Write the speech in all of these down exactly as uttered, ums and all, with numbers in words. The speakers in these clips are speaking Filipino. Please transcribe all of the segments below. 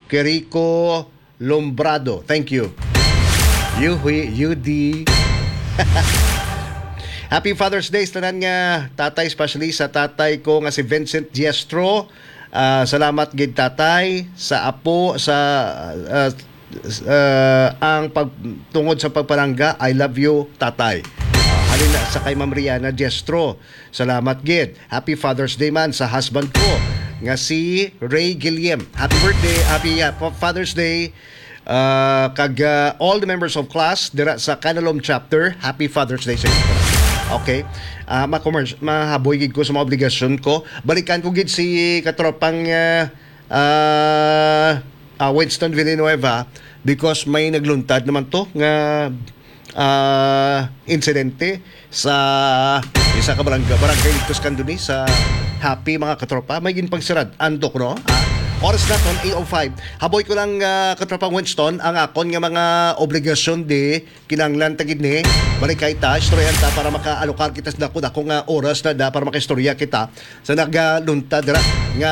Querico Lombrado. Thank you. You, you, di. Happy Father's Day sa tanan nga tatay, especially sa tatay ko nga si Vincent Diestro. Uh, salamat gid tatay sa apo sa uh, uh, ang pagtungod sa pagpalangga. I love you tatay. Uh, halina sa kay Ma'am Riana Diestro. Salamat gid. Happy Father's Day man sa husband ko nga si Ray Guillem. Happy birthday, happy uh, Father's Day. Uh, kag uh, all the members of class dira sa Canalom chapter. Happy Father's Day sa inyo. Okay. Uh, mahaboy gid ko sa mga obligasyon ko. Balikan ko gid si katropang uh, uh, uh, Winston Villanueva because may nagluntad naman to nga uh, insidente sa isa ka barangay, barangay Ligtos Candoni sa Happy mga katropa. May ginpagsirad. Andok no? Uh, Oras na ton, eight oh five. Haboy ko lang uh, katropang Winston ang akon nga mga obligasyon di kinanglan tagid ni balik kay ta istoryahan ta para makaalokar kita sa dako dako nga oras na da para makaistorya kita sa nagaluntad ra nga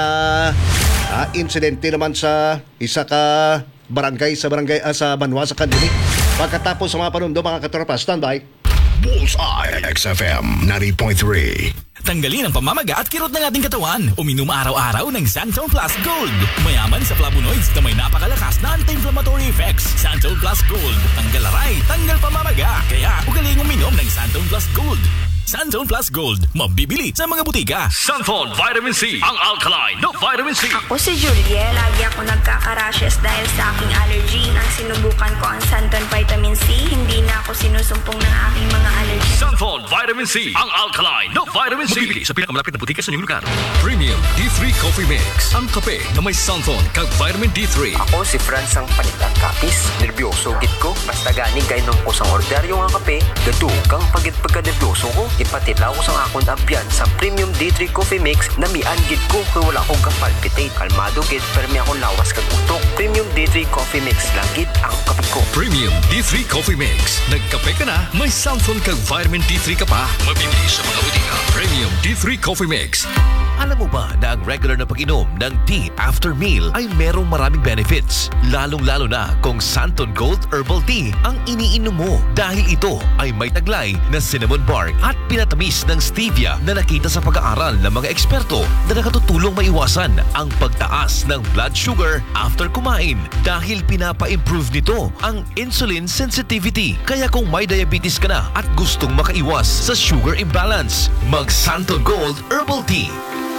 uh, insidente naman sa isa ka barangay sa barangay uh, sa Banwa sa Candoni. Pagkatapos sa mga panumdo mga katropa, standby. Bullseye X F M ninety point three. Tanggalin ang pamamaga at kirot ng ating katawan. Uminom araw-araw ng Santon Plus Gold. Mayaman sa flavonoids na may napakalakas na anti-inflammatory effects. Santon Plus Gold. Tanggal aray, tanggal pamamaga. Kaya ugaling uminom ng Santon Plus Gold. Santon Plus Gold. Mabibili sa mga butika. Santon Vitamin C. Ang alkaline no vitamin C. Ako si Julie. Lagi ako nagkaka-rashes dahil sa aking allergy. Nang sinubukan ko ang Santon Vitamin C, hindi na ako sinusumpong ng aking mga allergy. Santon Vitamin C. Ang alkaline no vitamin C. Mabibili sa pinakamalapit na butika sa inyong lugar. Premium D three Coffee Mix. Ang kape na may Santon kag vitamin D three. Ako si Franz ang panitan kapis. Nervyoso gid ko. Basta gani kay nung kusang orderyo nga kape. Gado kang pagit pagka-nervyoso ko. Ipatilaw ko sa akong ambiyan sa Premium D three Coffee Mix na mian gid ko kay wala akong kapalpitate. Kalmado gid pero may akong lawas kag utok. Premium D three Coffee Mix lang gid ang kape ko. Premium D three Coffee Mix. Nagkape ka na, may Santon kag vitamin D three ka pa. Mabibili sa mga butika. Premium D three Coffee Mix. Alam mo ba na ang regular na pag-inom ng tea after meal ay merong maraming benefits? Lalong-lalo na kung Santon Gold Herbal Tea ang iniinom mo dahil ito ay may taglay na cinnamon bark at pinatamis ng stevia na nakita sa pag-aaral ng mga eksperto na nakatutulong maiwasan ang pagtaas ng blood sugar after kumain dahil pinapa-improve nito ang insulin sensitivity. Kaya kung may diabetes ka na at gustong makaiwas sa sugar imbalance, mag Santon Gold Herbal Tea.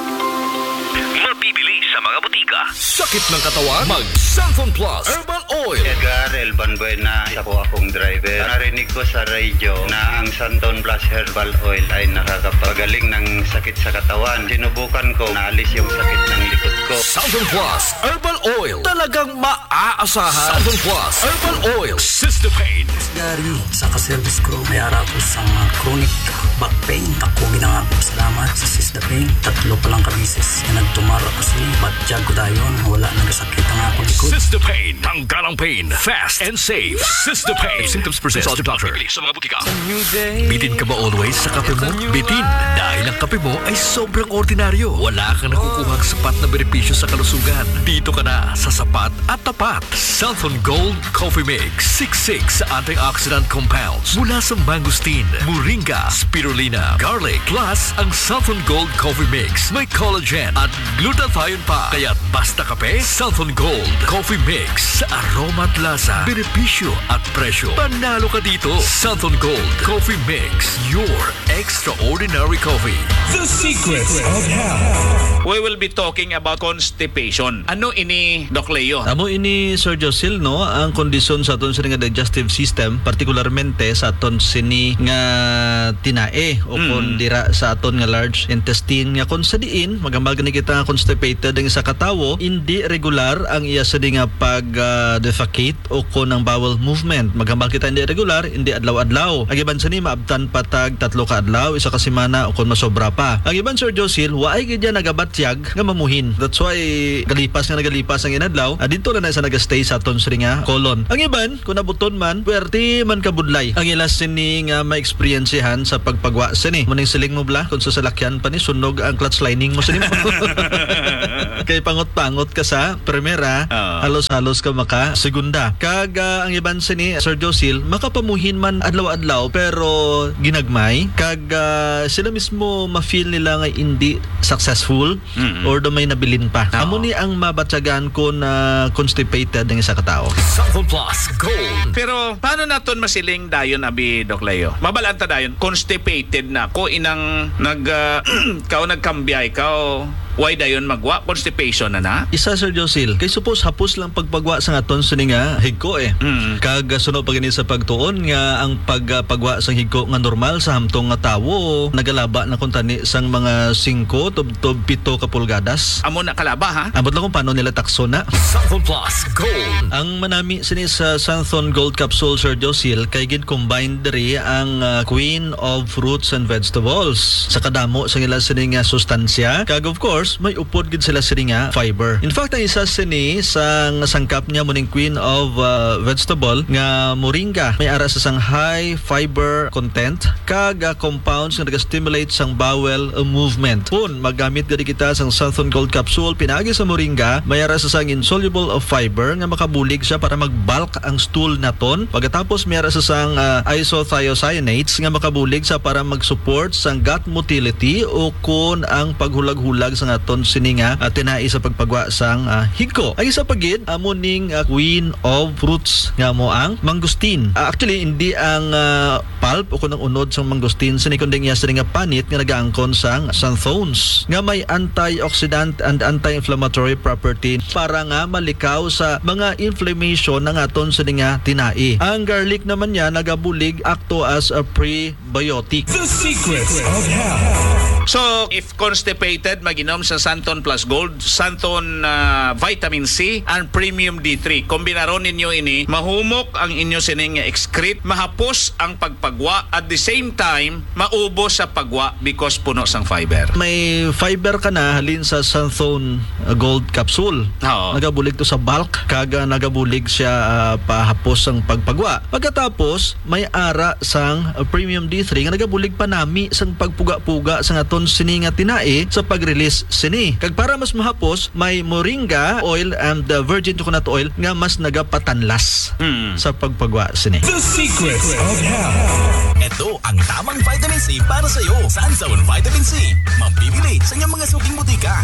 Mabibili sa mga butika. Sakit ng katawan? Mag Santon Plus Herbal Oil. Edgar Elban Buena, ako akong driver. Narinig ko sa radio na ang Santon Plus Herbal Oil ay nakakapagaling ng sakit sa katawan. Sinubukan ko, naalis yung sakit ng likod ko. Santon Plus Herbal Oil. Talagang maaasahan. Santon Plus Herbal Oil. Sister Pain. Gary, sa ka-service ko, may ara ko sa mga chronic back pain. Ako ginangako salamat sa Sister Pain. Tatlo pa lang kabisis na nagtumara ko siya. Batyag ko dayon, wala nagasakit ang akong likod. Sister Pain. Tanggal ang pain. Fast and safe. Sister Pain. If symptoms persist, consult your doctor. Mabibili sa mga butika. Bitin ka ba always sa kape mo? Bitin. Dahil ang kape mo ay sobrang ordinaryo. Wala kang nakukuhang sapat na benepisyo sa kalusugan. Dito ka na sa sapat at tapat. Santon Gold Coffee Mix. sixty-six antioxidant compounds mula sa mangosteen, moringa, spirulina, garlic, plus ang Santon Gold Coffee Mix. May collagen at glutathione pa. Kaya basta kape, Santon Gold Coffee Mix. Sa aroma at lasa, benepisyo at presyo. Panalo ka dito. Santon Gold Coffee Mix. Your extraordinary coffee. The secrets of health. We will be talking about constipation. Ano ini, Doc Leo? Amo ini, Sir Josil, no? Ang kondisyon sa aton sini nga digestive system, partikularmente sa aton sini nga tinae o mm. kung dira sa aton nga large intestine nga kung sa diin, magambal gani kita constipated ang isa katawo, hindi regular ang iya sa nga pag uh, defecate o kung ang bowel movement. Magambal kita hindi regular, hindi adlaw-adlaw. Ang iban sa ni maabtan patag tatlo ka adlaw, isa ka semana o kung masobra pa. Ang iban, Sir Josil, waay gid nagabatyag nga mamuhin. That's why galipas nga nagalipas ang inadlaw, ah, dito na na sa nagastay sa aton sini nga colon. Ang iban, kung nabuton man, puwerte man kabudlay. Ang ilas sini nga ma-experiencehan sa pagpagwa sini. Muning siling mo bla, kung sa salakyan pa ni, sunog ang clutch lining mo sini mo. Kay pangot-pangot ka sa primera, uh. halos halos-halos ka maka segunda. Kag uh, ang iban sini Sir Josil makapamuhin man adlaw-adlaw pero ginagmay kag uh, sila mismo ma-feel nila nga hindi successful mm-hmm. or do may nabilin pa. No. Amo ni ang mabatyagan ko na constipated ng isa ka tao. Santon Plus Gold. Pero paano naton masiling dayon abi Doc Leo? Mabalanta dayon constipated na ko inang nag uh, kao nagkambiyay kao why dayon magwa constipation na na? Isa Sir Josil, kay suppose hapos lang pagpagwa sa aton sini nga higko eh. Mm. Kag sunod pa gani sa pagtuon nga ang pagpagwa sa higko nga normal sa hamtong nga tawo nagalaba na kun tani sang mga singko tub-tub pito ka pulgadas. Amo na kalaba ha? Abot lang kung paano nila takso na. Santon Plus Gold. Ang manami sini sa Santon Gold Capsule Sir Josil kay gid combined diri ang uh, Queen of Fruits and Vegetables sa kadamo sa ila sini nga sustansya. Kag of course may upod gid sila sini nga fiber. In fact ang isa sini sa sangkap niya muning Queen of uh, Vegetable nga moringa may ara sa sang high fiber content kag uh, compounds nga naga-stimulate sang bowel uh, movement. Kun magamit gid kita sang Santon Gold Capsule pinaagi sa moringa may ara sa sang insoluble of fiber nga makabulig siya para mag-bulk ang stool naton. Pagkatapos may ara sa sang uh, isothiocyanates nga makabulig sa para mag-support sang gut motility o kun ang paghulag-hulag sa aton sini nga uh, tinai sa pagpagwa sang uh, higko. Ang isa pagid amo ning uh, Queen of Fruits nga mo ang mangustin. Uh, actually hindi ang uh, pulp o kunang unod sang mangustin sini kundi nga sini nga panit nga nagaangkon sang xanthones nga may antioxidant and anti-inflammatory property para nga malikaw sa mga inflammation ng aton sini nga tinai. Ang garlic naman niya nagabulig acto as a prebiotic. The secrets of health. So, if constipated, maginom sa Santon Plus Gold, Santon uh, Vitamin C, and Premium D three. Kombinaron ninyo ini, mahumok ang inyo sining excrete, mahapos ang pagpagwa, at the same time, maubos sa pagwa because puno sang fiber. May fiber ka na halin sa Santon Gold Capsule. Oo. Nagabulig to sa bulk, kaga nagabulig siya uh, pahapos ang pagpagwa. Pagkatapos, may ara sang uh, Premium D three nga nagabulig pa nami sang pagpuga-puga sang aton sini nga tinai sa pag-release sini. Kag para mas mahapos, may moringa oil and the virgin coconut oil nga mas nagapatanlas hmm. sa pagpagwa sini. The secrets of health. Ito ang tamang vitamin C para sa iyo. Sanzone Vitamin C. Mabibili sa inyong mga suking butika.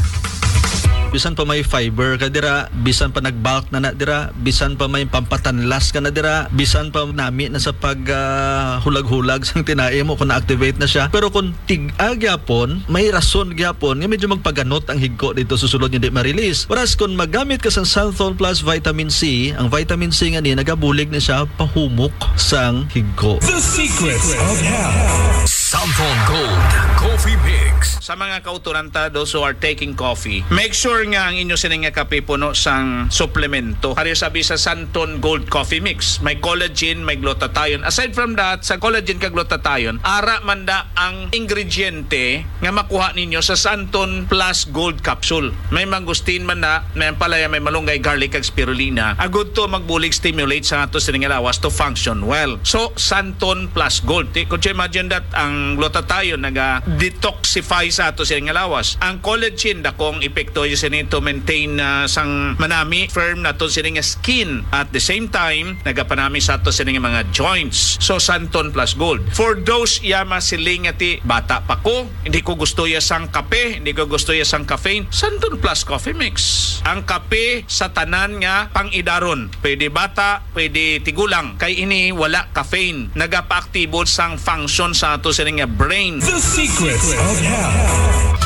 Bisan pa may fiber ka dira, bisan pa nagbulk na na dira, bisan pa may pampatanlas ka na dira, bisan pa nami na sa pag uh, hulag-hulag sang tinai mo kung na-activate na siya. Pero kung tig-a gyapon, may rason gyapon nga medyo magpaganot ang higko dito susunod hindi ma-release. Whereas kung magamit ka sa Santon Plus Vitamin C, ang vitamin C nga ni nagabulig na siya pahumok sang higko. The secrets of health. Santon Gold Coffee Mix. Sa mga kauturanta, those who are taking coffee, make sure nga ang inyo sining nga kape puno sang suplemento. Hari sabi sa Santon Gold Coffee Mix, may collagen, may glutathione. Aside from that, sa collagen kag glutathione, ara manda ang ingrediente nga makuha ninyo sa Santon Plus Gold Capsule. May mangustin man na, may palaya, may malunggay, garlic kag spirulina. Agud to magbulig stimulate sa ato sining lawas to function well. So Santon Plus Gold. Could you imagine that ang glutathione naga detoxify sa ato sining lawas. Ang collagen dakong epekto sini to maintain uh, sang manami firm na to sining skin. At the same time, nagapanami sa ato sining mga joints. So Santon Plus Gold. For those yama siling ati bata pa ko, hindi ko gusto ya sang kape, hindi ko gusto ya sang caffeine, Santon Plus Coffee Mix. Ang kape sa tanan nga pang-idaron. Pwede bata, pwede tigulang. Kay ini wala caffeine. Nagapa-aktibo sang function sa ato sining brain. The secrets of health.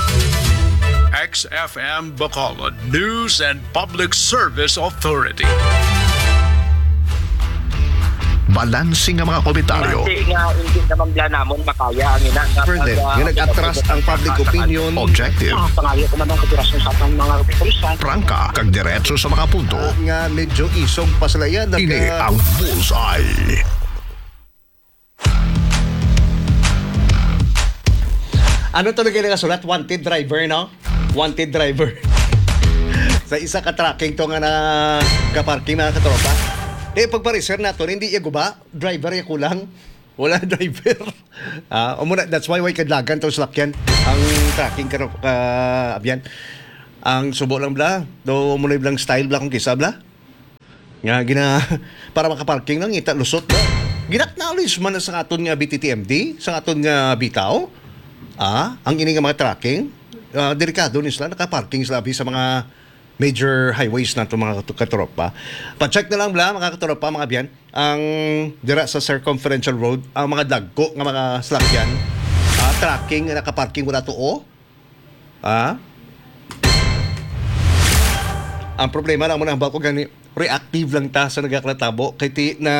X F M Bacolod News and Public Service Authority. Balansing ang mga komentaryo. Kasi nga hindi naman bla namon makaya ang ina. Further, nga nag-atras ang public opinion. Objective. Pangayo ko man ang operasyon sa atong mga pulisan. Prangka, kag diretso sa mga punto. Uh, nga medyo isog pa sila yan. Ini ang Bullseye. Ano to naging nasulat? Wanted driver, no? Wanted driver. Sa isa ka tracking to nga na kaparking na katropa. Eh, pagpa-reserve nato, hindi iya guba. Driver iya kulang. Wala driver. Ah, umuna, that's why why kadlagan to slakyan. Ang tracking ka uh, abyan. Ang subo lang bla. Do umuna lang style bla kung kisa bla. Nga gina para makaparking lang ita lusot na. Gina-acknowledge man na sa aton nga B T T M D, sa aton nga bitaw. Ah, ang ini nga mga tracking, uh, delikado ni sila nakaparking sila sa mga major highways na itong mga katropa. Pa-check na lang bla mga katropa, mga biyan, ang dira sa circumferential road, ang mga dagko nga mga slakyan, ah, tracking nga nakaparking wala to o. Ah. Ang problema lang mo na ko gani reactive lang ta sa nagaklatabo kay ti na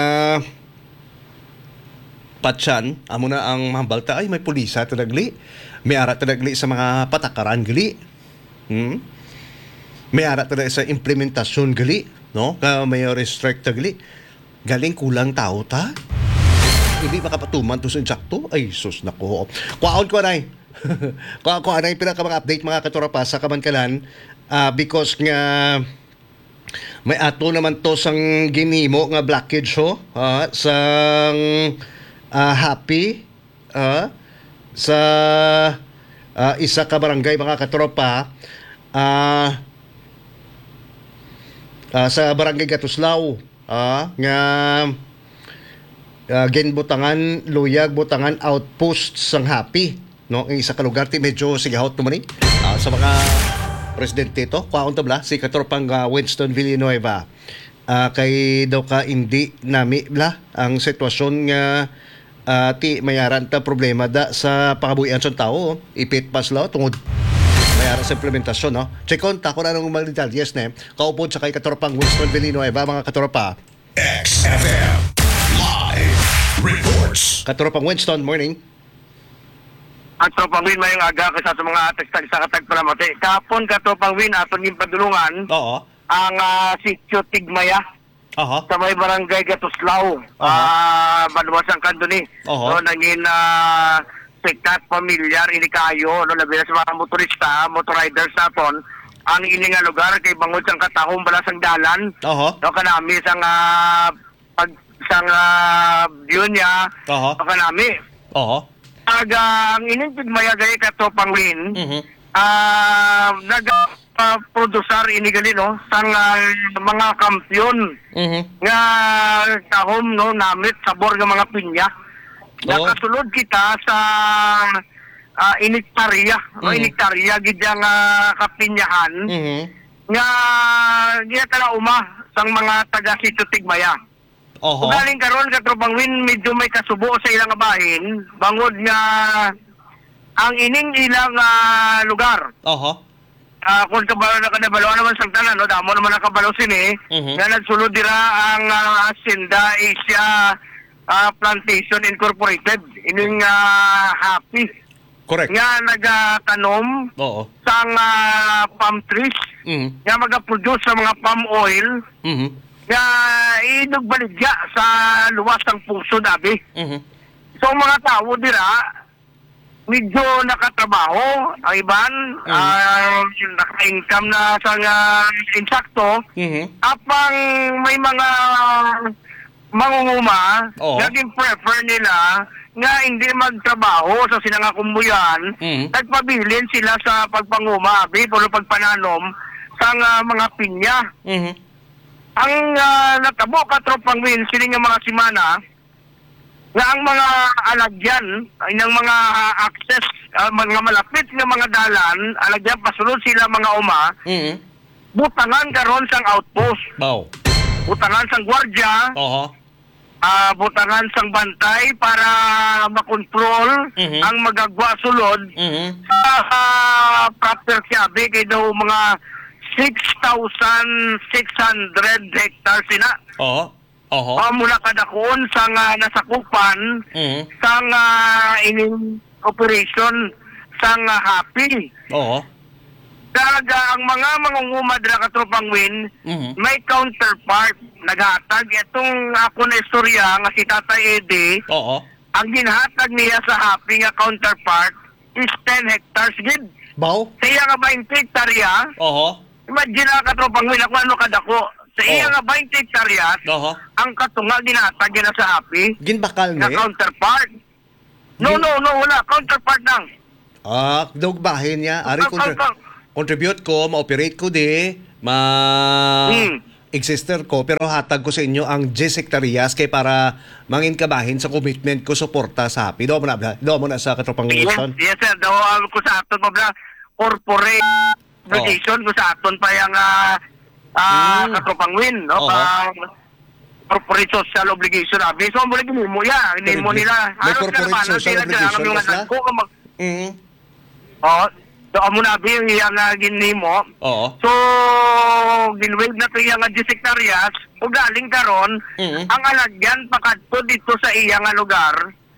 patsan amo na ang mahambalta ay may pulisa tadagli, may ara tadagli sa mga patakaran gali. Hmm? May ara tadagli sa implementasyon gali, no? Ka may restrict gali. Galing kulang tao ta. Hindi makapatuman to sa insakto. Ay sus nako. Kuaon ko nay. Kuaon ko anay pila ka mga update mga katurapa sa Kamankalan, uh, because nga may ato naman to sang ginimo nga blockage ho, uh, sang Uh, happy uh, sa uh, isa ka barangay mga katropa, uh, uh, sa barangay Gatuslaw, uh, nga uh, ginbutangan luyag butangan outpost sang happy, no? Ang isa ka lugar ti medyo sigahot naman eh, uh, sa mga presidente to kwaon tabla si katropang uh, Winston Villanueva, uh, kay daw ka hindi nami bla ang sitwasyon nga Uh, ti mayaran ta problema da sa pakabuhian sa tao, ipit pas law tungod mayaran sa implementasyon, no? Check on ta kung anong mga detalles na kaupod sa kay katorpang Winston Villanueva mga katorpa. X F M Live Reports. Katorpang Winston, morning. Ang Tropang Win mayong aga kasi sa mga text sa katagpalamati. Kapon Katropang Win aton yung padulungan. Oo. Ang uh, sitio Tigmaya. Aha. Sa may barangay Gatuslaw, ah, uh, Banuasang Kanduni. No, nangin uh, sikat, pamilyar, inikayo, no, labi na sa mga motorista, motoriders naton, ang ininga lugar kay bangod sang katahong balasang dalan. Aha. No, kanami sang uh, pag sang uh, view niya, Aha. kanami. Oo. Pag uh, ang ining Tigmaya gay Katropang Win, Mhm. ah, uh, nag Uh, producer inigali no sang uh, mga kampyon mm-hmm. nga kahom no namit sabor nga mga pinya. Oh. Nakasulod kita sa uh, iniktarya, mm-hmm. no iniktarya gid nga uh, kapinyahan mm-hmm. nga giya tala uma sang mga taga Sitio Tigmaya. Oho. Galing karon Katropang Win medyo may kasubo sa ilang bahin bangod nga ang ining ilang uh, lugar. Oho. Uh, kung kabalo na kanabalo naman sang tanan, no? Damo naman nakabalo sini, mm-hmm. na nagsulod dira ang uh, Hacienda Asia uh, Plantation Incorporated, ining uh, happy. Correct. Nga nagatanom Oo. sang uh, palm trees, mm-hmm. nga magaproduce sa mga palm oil, mm-hmm. nga inugbaligya sa luwas ng puso dabi. Mm-hmm. So mga tao dira, medyo nakatrabaho, ang iban, mm-hmm. uh, naka-income na sa uh, insakto, mm-hmm. apang may mga mangunguma, Oo. naging prefer nila nga hindi magtrabaho sa sinangakumbuyan, mm-hmm. nagpabilin sila sa pagpanguma, abi, puro pagpananom sa uh, mga pinya. Mm-hmm. Ang uh, natabo Katropang Win, sila nga mga simana, nga ang mga alagyan, ang mga uh, access, uh, mga malapit nga mga dalan, alagyan, pasulod sila mga uma, mm-hmm. butangan karon sang outpost. Wow. Butangan sang gwardya, Oho. uh, butangan sang bantay para makontrol mm-hmm. ang magagwa sulod mm-hmm. sa uh, proper siyabi kay daw mga six thousand six hundred hectares sina. Oo. Oho. Uh, mula kadakon sang uh, nasakupan mm-hmm. sang uh, ining operation sang uh, happy. Oo. Talaga ang mga mangunguma dira Katropang Win, mm-hmm. may counterpart naghatag itong ako na istorya nga si Tatay Eddie. Oo. Ang ginhatag niya sa happy nga counterpart is ten hectares gid. Baw? Sa iya nga twenty hektarya. Oho. Imagine na Katropang Win ako ano kadako. Sa iya nga twenty hektaryas, Oho. ang katunga ginatag niya sa happy. Ginbakal ni? Na counterpart. No, Gin... no, no, wala. Counterpart lang. Ah, dog bahin niya. Ari, kontra... contribute ko, ma-operate ko di, ma... Hmm. exister ko pero hatag ko sa inyo ang Jess Hectarias kay para mangin kabahin sa commitment ko suporta sa happy. Do mo na do mo na sa katropang Wilson. Yes, yes sir, daw um, ko sa aton mabla corporate obligation ko sa aton pa yang uh, uh, mm. katropang win, no? Oo. Pang corporate social obligation abi. So mo lagi mo ya, hindi mo nila. May corporate social obligation kasi ko mag mm. Oh, do amo na abi yung iyang uh, ginimo. Oo. So ginwave na to iyang uh, Hectarias ug galing karon mm. ang alagyan pakadto dito sa iyang uh, lugar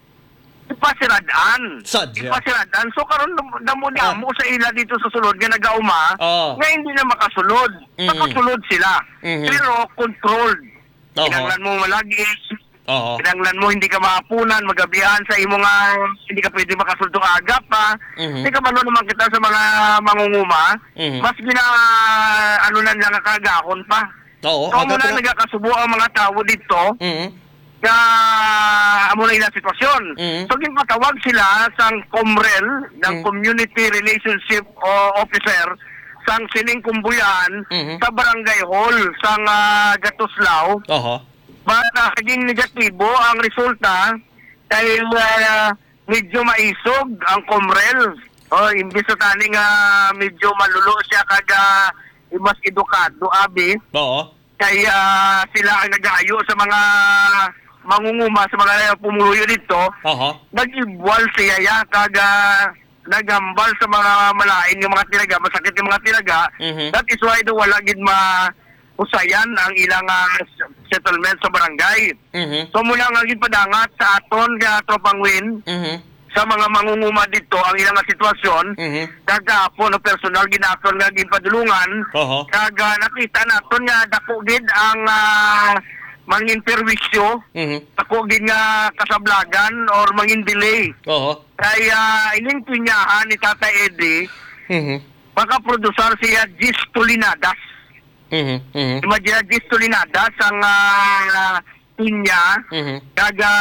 ipasiradaan. Sadya. Ipasiradaan. So karon damo niya mo sa ila dito sa sulod nga nagauma oh. nga hindi na makasulod. Mm-hmm. Makasulod sila. Mm-hmm. Pero controlled. Uh-huh. Kinanglan mo malagi. Oo. Kinanglan mo hindi ka maapunan, magabihan sa imo nga hindi ka pwede makasuldo agap pa. Mm-hmm. Hindi ka malo naman kita sa mga mangunguma. Mm-hmm. Mas gina ano na lang kagahon pa. Oo. So muna nagakasubo ang mga tao dito. Mhm. Ka amo na ila sitwasyon. Mm-hmm. So ginpatawag sila sang Comrel ng Mm-hmm. Community Relationship o Officer sang Sining Kumbuyan Mm-hmm. sa Barangay Hall sang uh, Gatuslao. Oho. But uh, naging negatibo ang resulta dahil uh, medyo maisog ang Comrel. Oh, imbis na taning uh, medyo malulo siya kaga mas edukado abi. Oo. Kaya sila ang nag-aayo sa mga mangunguma sa mga pumuyo dito. Oho. Nag-ibwal siya ya kaga nagambal sa mga malain ng mga tiraga, masakit yung mga tiraga. Mm-hmm. That is why do wala gid ma usayan ang ilang uh, settlement sa barangay. Mm-hmm. So mula nga gid padangat sa aton nga tropang win. Mhm. Sa mga mangunguma dito ang ilang nga sitwasyon. Mhm. Kagapon o personal ginaton nga ginpadulungan. Oho. Kaga nakita naton nga dako gid ang uh, mangin perwisyo, Mhm. dako gid nga kasablagan or mangin delay. Oho. Kaya ining pinyahan ni Tata Eddie, Mhm. maka-produsar siya Gis Tulinadas. Mhm. Mhm. Imagine Gis Tulinadas ang uh, pinya, Mhm. kaga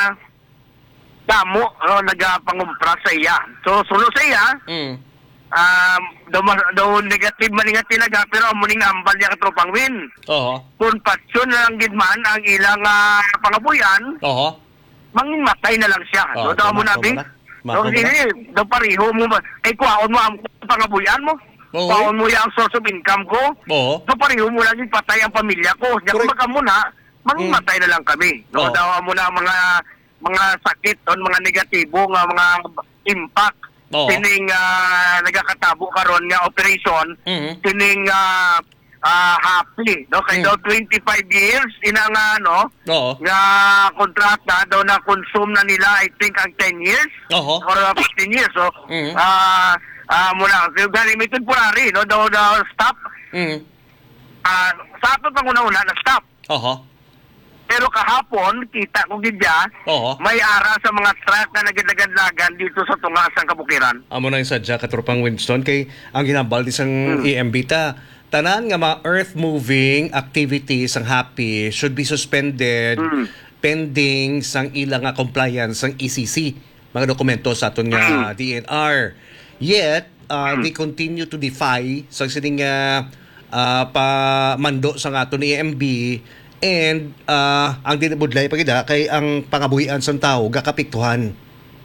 damo oh, nagapangumpra sa iya. So sulo sa iya, Mm. um, daw, daw negative man nga tinaga pero amuning ambal niya katropang win. Oho. Kung patsyon na lang gidman ang ilang uh, pangabuyan, Oho. mangin matay na lang siya. Oh, So daw mo tama, nabi. tama na. So Mako hindi, daw pareho mo ba? Eh kuhaon mo ang pangabuyan mo. Oo. Kuhaon mo yung source of income ko. Oo. So pareho mo lang patay ang pamilya ko. Diyan kung baka muna, mangin Mm. matay na lang kami. No, Oo. daw mo na mga mga sakit o mga negatibo nga mga impact. Oo. Tining uh, nagakatabo karon nga operation, Mhm. tining uh, uh, happy. No? Kaya Mm. daw twenty-five years, ina nga, no? Oo. Nga kontrata daw na consume na nila, I think, ang ten years Oho. or uh, fifteen years. So, Mhm. ah ah muna, so, ganun, temporary, no? Daw daw stop. Mhm. Ah, sa ato pang una-una, na-stop. Oho. Pero kahapon, kita ko gidya, Oho. may ara sa mga truck na nagadagan dito sa tungas ng kabukiran. Amo na yung sadya katropang Winston kay ang ginambal di sang Hmm. E M B ta. Tanan nga mga earth moving activities ang happy should be suspended Hmm. pending sang ilang nga compliance sang E C C mga dokumento sa aton nga D N R. Yet uh, they continue to defy sa sining nga uh, pamando sa aton E M B. And uh, ang dinibudlay pagida kay ang pangabuhian sang tao gakapiktuhan.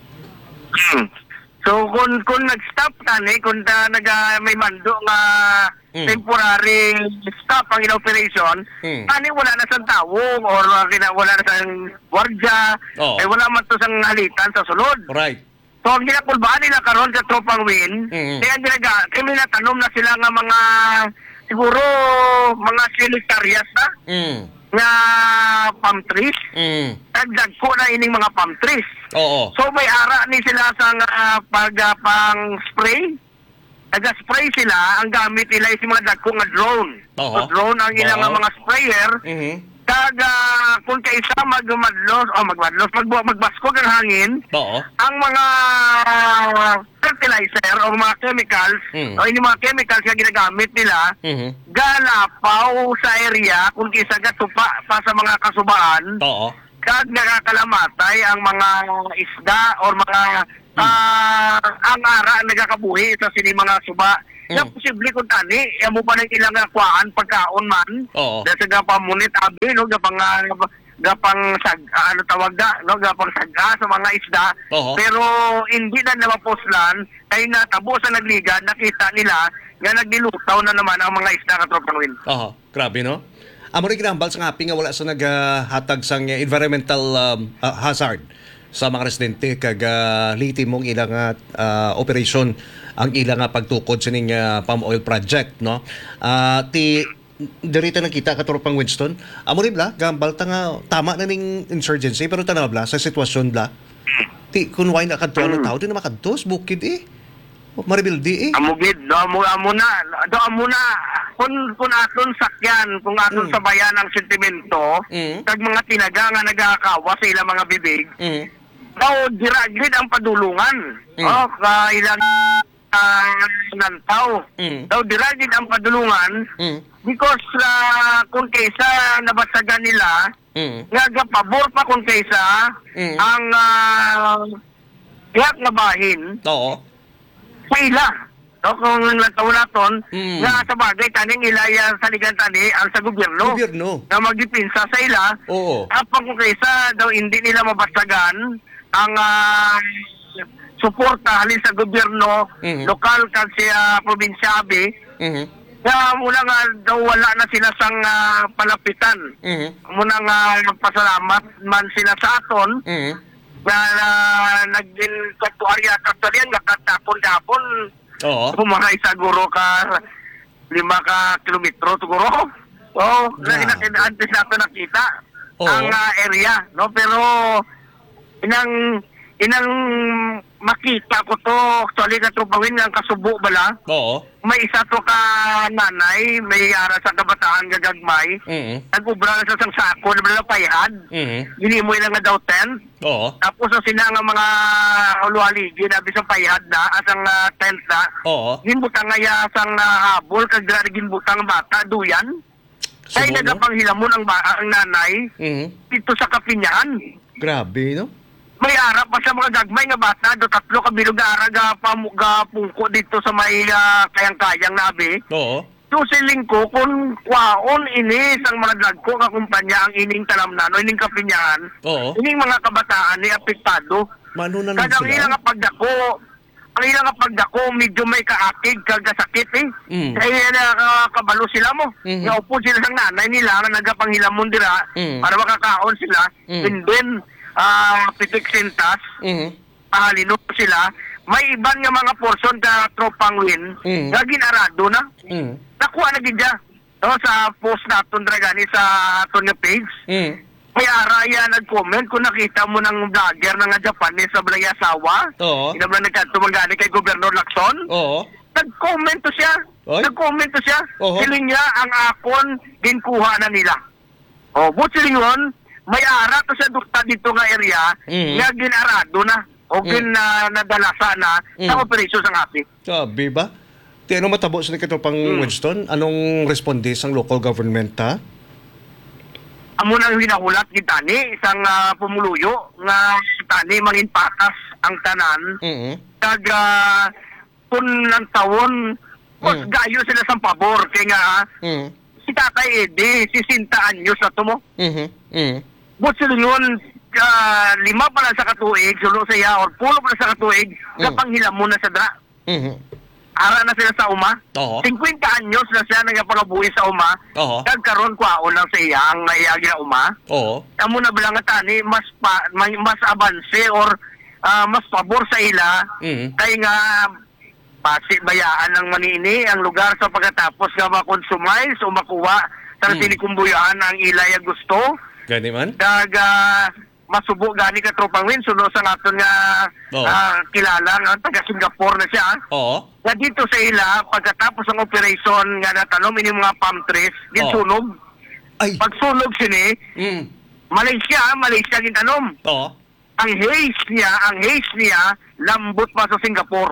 So kung kung nag-stop tani, kung ta, naga may mando nga Mm. temporary stop ang inoperation, Mm. tani wala na sang tao or uh, kina, wala na sang wardya, Oo. eh wala man to sang halitan sa sulod. Right. So ang ginakulbaan nila karon sa tropang win, Mm. kaya ginaga, kami natanom na sila nga mga siguro mga silitarias na Mm. nga palm trees. Mm. Dagdag ko na ining mga palm trees. Oo. So may ara ni sila sa uh, pag uh, pang spray. Naga-spray sila, ang gamit nila is mga dagko nga drone. Oo. So drone ang ilang Oo. nga mga sprayer. Mhm. Kag uh, kung kaisa magmadlos o magmadlos mag magbaskog ang hangin, Oo. ang mga fertilizer o mga chemicals Mm. o yung mga chemicals na ginagamit nila Mhm. galapaw sa area kung kisa gatupa pa sa mga kasubaan. Oo. Kag nakakalamatay ang mga isda or mga ah, ang ara nagakabuhi sa sini mga suba Nga posible kung tani, yan mo pa ng ilang nakuhaan pagkaon man. Oo. Dahil sa gapamunit abi, no, gapang, uh, gapang sag, uh, ano tawag da, no, gapang saga sa mga isda. Oo. Pero hindi na napapuslan, kaya natabo sa nagligan, nakita nila, nga naglilutaw na naman ang mga isda katropang win. Oo, grabe no? Amo rin kinahambal sa nga nga wala sa naghatag sang uh, environmental um, uh, hazard sa mga residente kag uh, liti mong ilang uh, operation ang ilang uh, pagtukod sa ning uh, palm oil project no. Uh, ti dirito nakita katropang Winston. Amo rin bla gambal ta nga tama na ning insurgency pero tanaw bla sa sitwasyon bla. Ti kun why na kadto ang tao di na makadtos bukid eh. Maribildi eh. Amugid, do amo amo na, do amo na kun kun aton sakyan, kung aton Mm. sabayan ang sentimento, Mm. kag mga tinaga nga nagakawa sa ilang mga bibig. Mm. Daw diragrid ang padulungan. Mm. Oh, ka ilang uh, nantaw. Mm. Daw diragrid ang padulungan Mm. because uh, kung kaysa nabasagan nila, Mm. nga gapabor pa kung kaysa Mm. ang uh, tiyak na bahin Oo. sa ila. So, kung nataw naton, Mm. nga sa bagay, taning ilaya sa ligan tani, ang sa gobyerno, Gobyerno. na magdipinsa sa ila, Oo. apang kung kaysa daw hindi nila mabasagan ang uh, suporta halin sa gobyerno, Mhm. lokal kag siya probinsyabi, Mhm. na muna nga daw wala na sila sang uh, palapitan. Mhm. Muna nga magpasalamat man sila sa aton, Mhm. na uh, naging katuarya katuaryan nga katapon-tapon Oo. mga isaguro ka lima ka kilometro siguro. So, Grabe. na antes nato nakita Oo. ang uh, area, no? Pero inang inang makita ko to actually katupawin ng kasubo bala. Oo. May isa to ka nanay, may ara sa kabataan gagagmay. Mhm. Nag-ubra na sa sang sako na bala payad. Mhm. Gini mo lang nga daw tent. Oo. Tapos ang sina nga mga ulwaligi na bisang payad na at ang uh, tent na. Oo. Ginbutang nga ya sang uh, habol kag dira ginbutang bata duyan. Kay Subo, no? nagapanghilamon ang ba ang nanay Mhm. dito sa kapinyahan. Grabe no? May ara pa sa mga gagmay nga bata do tatlo ka bilog nga ara ga pamuga pungko dito sa may uh, kayang-kayang nabi. Oo. So siling ko kung kwaon ini sang mga dagko ka kumpanya ang ining talamnan o ining kapinyahan. Oo. Ining mga kabataan ni apektado. Mano na Kada ang sila? ilang nga pagdako, ang ilang nga pagdako medyo may kaakig kag sakit eh. Mm. Kaya nakakabalo sila mo. Mhm. Nga upo sila sang nanay nila nga nagapanghilamon dira Mm. para makakaon sila. Mm. And then ah pitik sintas, Mhm. pahalino sila. May iban nga mga portion ka tropang win Mm. nga ginarado na. Mhm. Nakuha na gid siya. No, sa post naton dragani sa aton nga page. Mhm. May araya nag-comment kung nakita mo ng vlogger na nga Japanese sa Balay Asawa. Oo. Inabla nagkanto magani kay Gobernador Lacson. Oo. Nag-comment to siya. Oy. Nag-comment to siya. Oo. Siling niya ang akon ginkuha na nila. Oh, but silingon, may ara to sa dukta dito nga area Mhm. nga ginarado na o gin na nadalasa na sa Mhm. operasyon sa api. Sabi ba? Ti ano matabo sa katropang Mm. Winston? Anong responde sang local government ha? Amo nang hinahulat ni Tani, isang ah, pumuluyo nga Tani mangin patas ang tanan. Mhm. Kag uh, kung ng taon, mas Mm. gayo sila sa pabor. Kaya nga, Mhm. si Tatay Eddie, sisinta anyos na to mo. Mhm. Mhm. But sila yun, ah, lima pa lang sa katuig, sulo siya, or pulo pa lang sa katuig, Mm. kapanghilam mo na sa dra. Mhm. Ara na sila sa uma. Oo. fifty anyos na siya nagapagabuhi sa uma. Oo. Kag karon kwaon lang sa iya ang naiyagi na uma. Oo. Amo na bilang nga tani, mas, pa, may, mas abanse or ah, mas pabor sa ila. Mhm. Kaya nga, pasi bayaan ng manini ang lugar sa pagkatapos nga makonsumize o makuha sa Mm. tinikumbuyan ang ilay ang gusto. Gani man? Kag ah, masubo gani ka tropang win, suno sa naton nga Oo. ah, kilala nga taga Singapore na siya. Oo. Nga dito sa ila, pagkatapos ng operation nga natanom ini mga palm trees, ginsunog. Ay. Pagsunog sini, Mm. Malaysia, Malaysia gitanom. Oo. Ang haze niya, ang haze niya, lambot pa sa Singapore.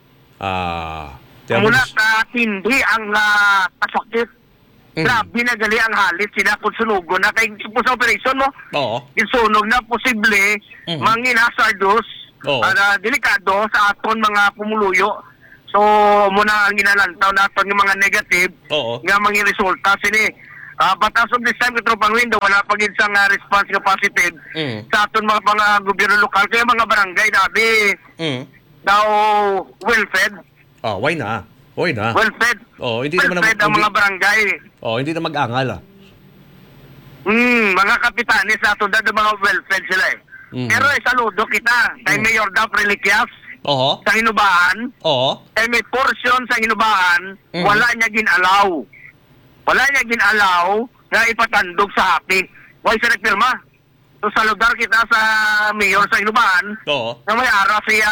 Ah. Mula ka hindi ang uh, kasakit. Mm. Grabe na gali ang halit sila kung sunugo na kay po sa operation mo. Oo. Isunog na posible Mhm. mangin hazardous Oo. uh, delikado sa aton mga pumuluyo So muna ang ginalantaw naton ng mga negative Oo. nga mga resulta sini. Ah, but as of this time, katropang window, wala pa gid sang uh, response nga positive Mm. sa aton mga pang uh, gobyerno lokal kaya mga barangay nabi Mm. daw well fed. Oh, why na? Why na? Well fed. Oh, hindi well naman fed ang hindi, mga barangay. Oh, hindi na mag-angal ah. Hmm, mga kapitanes sa aton daw mga well fed sila eh. Mhm. Pero eh, saludo kita kay Mm. Mayor Dap Reliquias Oo. sa Hinubaan. Oo. Kay may portion sa Hinubaan, Mhm. wala niya ginalaw. Wala niya ginalaw na ipatandog sa happy. Why sa nagpirma? So sa lugar kita sa mayor sa Hinubaan, Oo. na may ara siya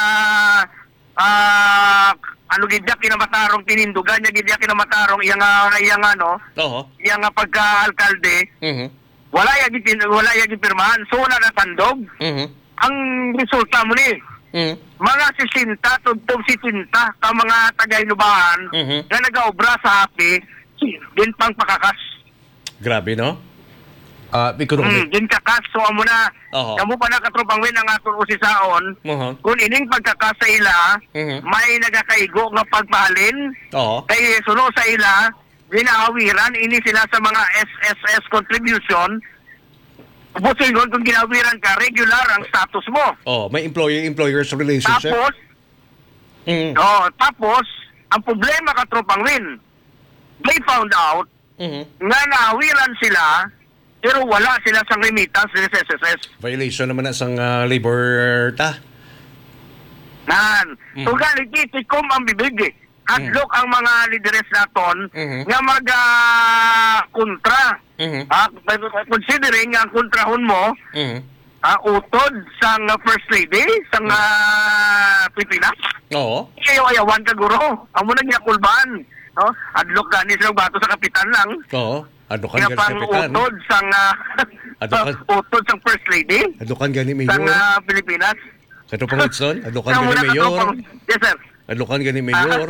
ah ano gidya kinamatarong tinindugan niya gidya kinamatarong iyang uh, iyang ano, Oo. iyang uh, pagka-alkalde, Mhm. wala ya gid wala ya gipirmahan. So wala natandog. Mhm. Ang resulta mo ni Mhm. mga sisinta, tugtog sisinta ka mga taga-Hinubaan Mhm. na nag-aobra sa happy, din pang pakakas. Grabe no? Ah, uh, economic. Mm, din kakas. So amo na, Oo. amo pa na katropang win ang aton usisaon, Uh-huh. kung ining pagkakas sa ila, Mhm. may nagakaigo nga pagpahalin, Oo. kay suno sa ila, ginaawiran, ini sila sa mga S S S contribution, busingon kung ginawiran ka, regular ang status mo. Oh, may employer-employers relationship. Tapos, Mhm. oh, tapos, ang problema katropang win, they found out Mhm. nga naawiran sila, pero wala sila sa remittance sa S S S. Violation naman na sang ah, labor ta. Nan. Mhm. So galit itikom ang bibig eh. Hadlok ang mga lideres naton Mhm. nga mag ah, kontra. Mhm. Ah, considering nga ang kontrahon mo, Mhm. ah, utod sang ah, First Lady, sang uh, Pilipinas. Oo. Ayaw-ayawan ka guro. Amo na niya kulban. No? Hadlok gani silang bato sa kapitan lang. Oo. Adukan Kaya gani pang kapitan. utod sang ah, Adukan. utod sang First Lady Adukan gani sang mayor. ah, Pilipinas. Kato pang Hudson. Adukan Amo gani na mayor. katropang- Yes, sir. Adukan gani mayor.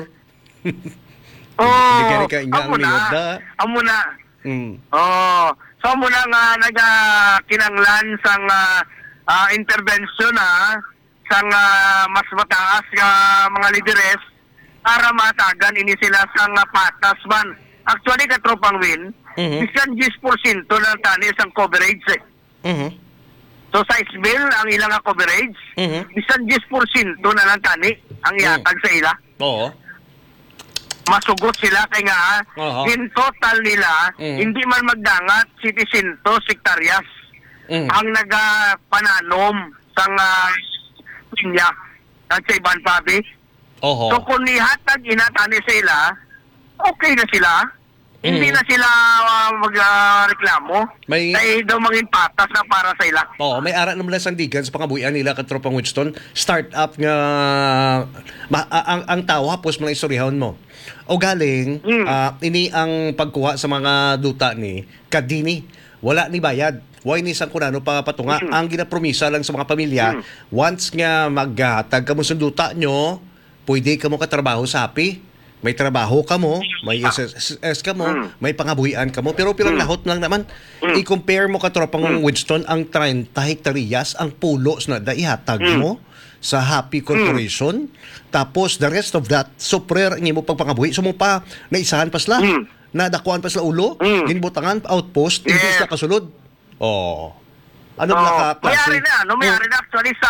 Oh, Hindi gani ka inga ang amo na. mayor da. Amo na. Mm. Oh, so amo na nga naga kinanglan sang ah, ah, intervention na sang ah, mas mataas nga mga lideres para matagan ini sila sang ah, patas man. Actually katropang win, Mhm. bisan ten percent na tani sang coverage eh. Mhm. So sa Isbel ang ilang nga coverage, Mhm. bisan ten percent na lang tani ang iatag sa ila. Oo. Masugot sila kay nga Aha. in total nila Mm. hindi man magdangat sitisintos hektaryas Mm. ang nagapananom sang uh, pinya at sa ibang pabi. Oho. So kung nihatag inatani sila, okay na sila. Mm. Hindi na sila uh, magreklamo. May- Kaya daw maging patas na para sa ila. Oo, may ara naman na sandigan sa pangabuhian nila katropang Winston. Start-up nga ma- a- ang, ang tawa pos mga istoryahon mo. O galing, ah, ini ang pagkuha sa mga duta ni kadini. Wala ni bayad. Why ni sang kunano pa patunga. Ang ginapromisa lang sa mga pamilya, once nga maghatag ka mo sa duta nyo, pwede ka mo katrabaho sa api. May trabaho ka mo, may S S S ka mo, may pangabuhian ka mo, pero pirang lahot lang naman. I-compare mo katropang Winston ang thirty hektaryas, ang pulos na daihatag mo sa Happy Corporation. Tapos the rest of that, suprer ng mo pagpangabuhi. So mo pa, naisahan pa sila, nadakuan pa sila ulo, ginbutangan, outpost, hindi Yes. sila kasulod. Oh. Ano So, ba ka mayari na, no? Mayari na actually sa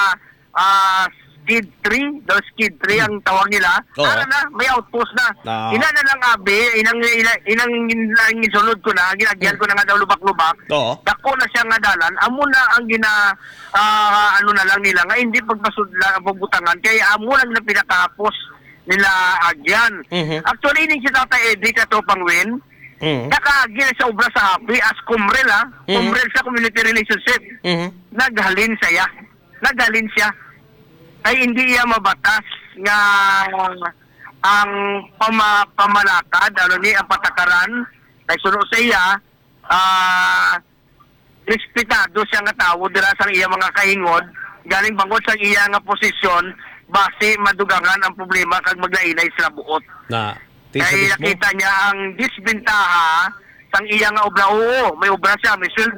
ah, Skid three, the Skid three ang tawag nila. Oo. Ara na, may outpost na. Ah. Ina na lang abi, inang inang inang, inang insulod ko na, ginagyan ko na nga daw lubak-lubak. Oo. Dako na siya nga dalan. Amo na ang gina ah, ano na lang nila nga hindi pagpasudla ang pagbutangan kaya amo lang na pinakahapos nila agyan. Mhm. Actually, ini si Tata Eddie katopang win. Mhm. Nakaagil sa obra sa happy as kumrel ha. Mhm. Kumrel sa community relationship. Mhm. Naghalin siya. Naghalin siya. Ay hindi iya mabatas nga ang pama, pamalakad, ano ni, ang patakaran, ay suno sa iya, ah, respetado siya nga tao, dira sa iya mga kahingod, galing bangod sa iya nga posisyon, base madugangan ang problema kag maglainay sila buot. Na, Kaya nakita niya ang disbentaha sang iya nga obra. Oo, may obra siya, may sweldo.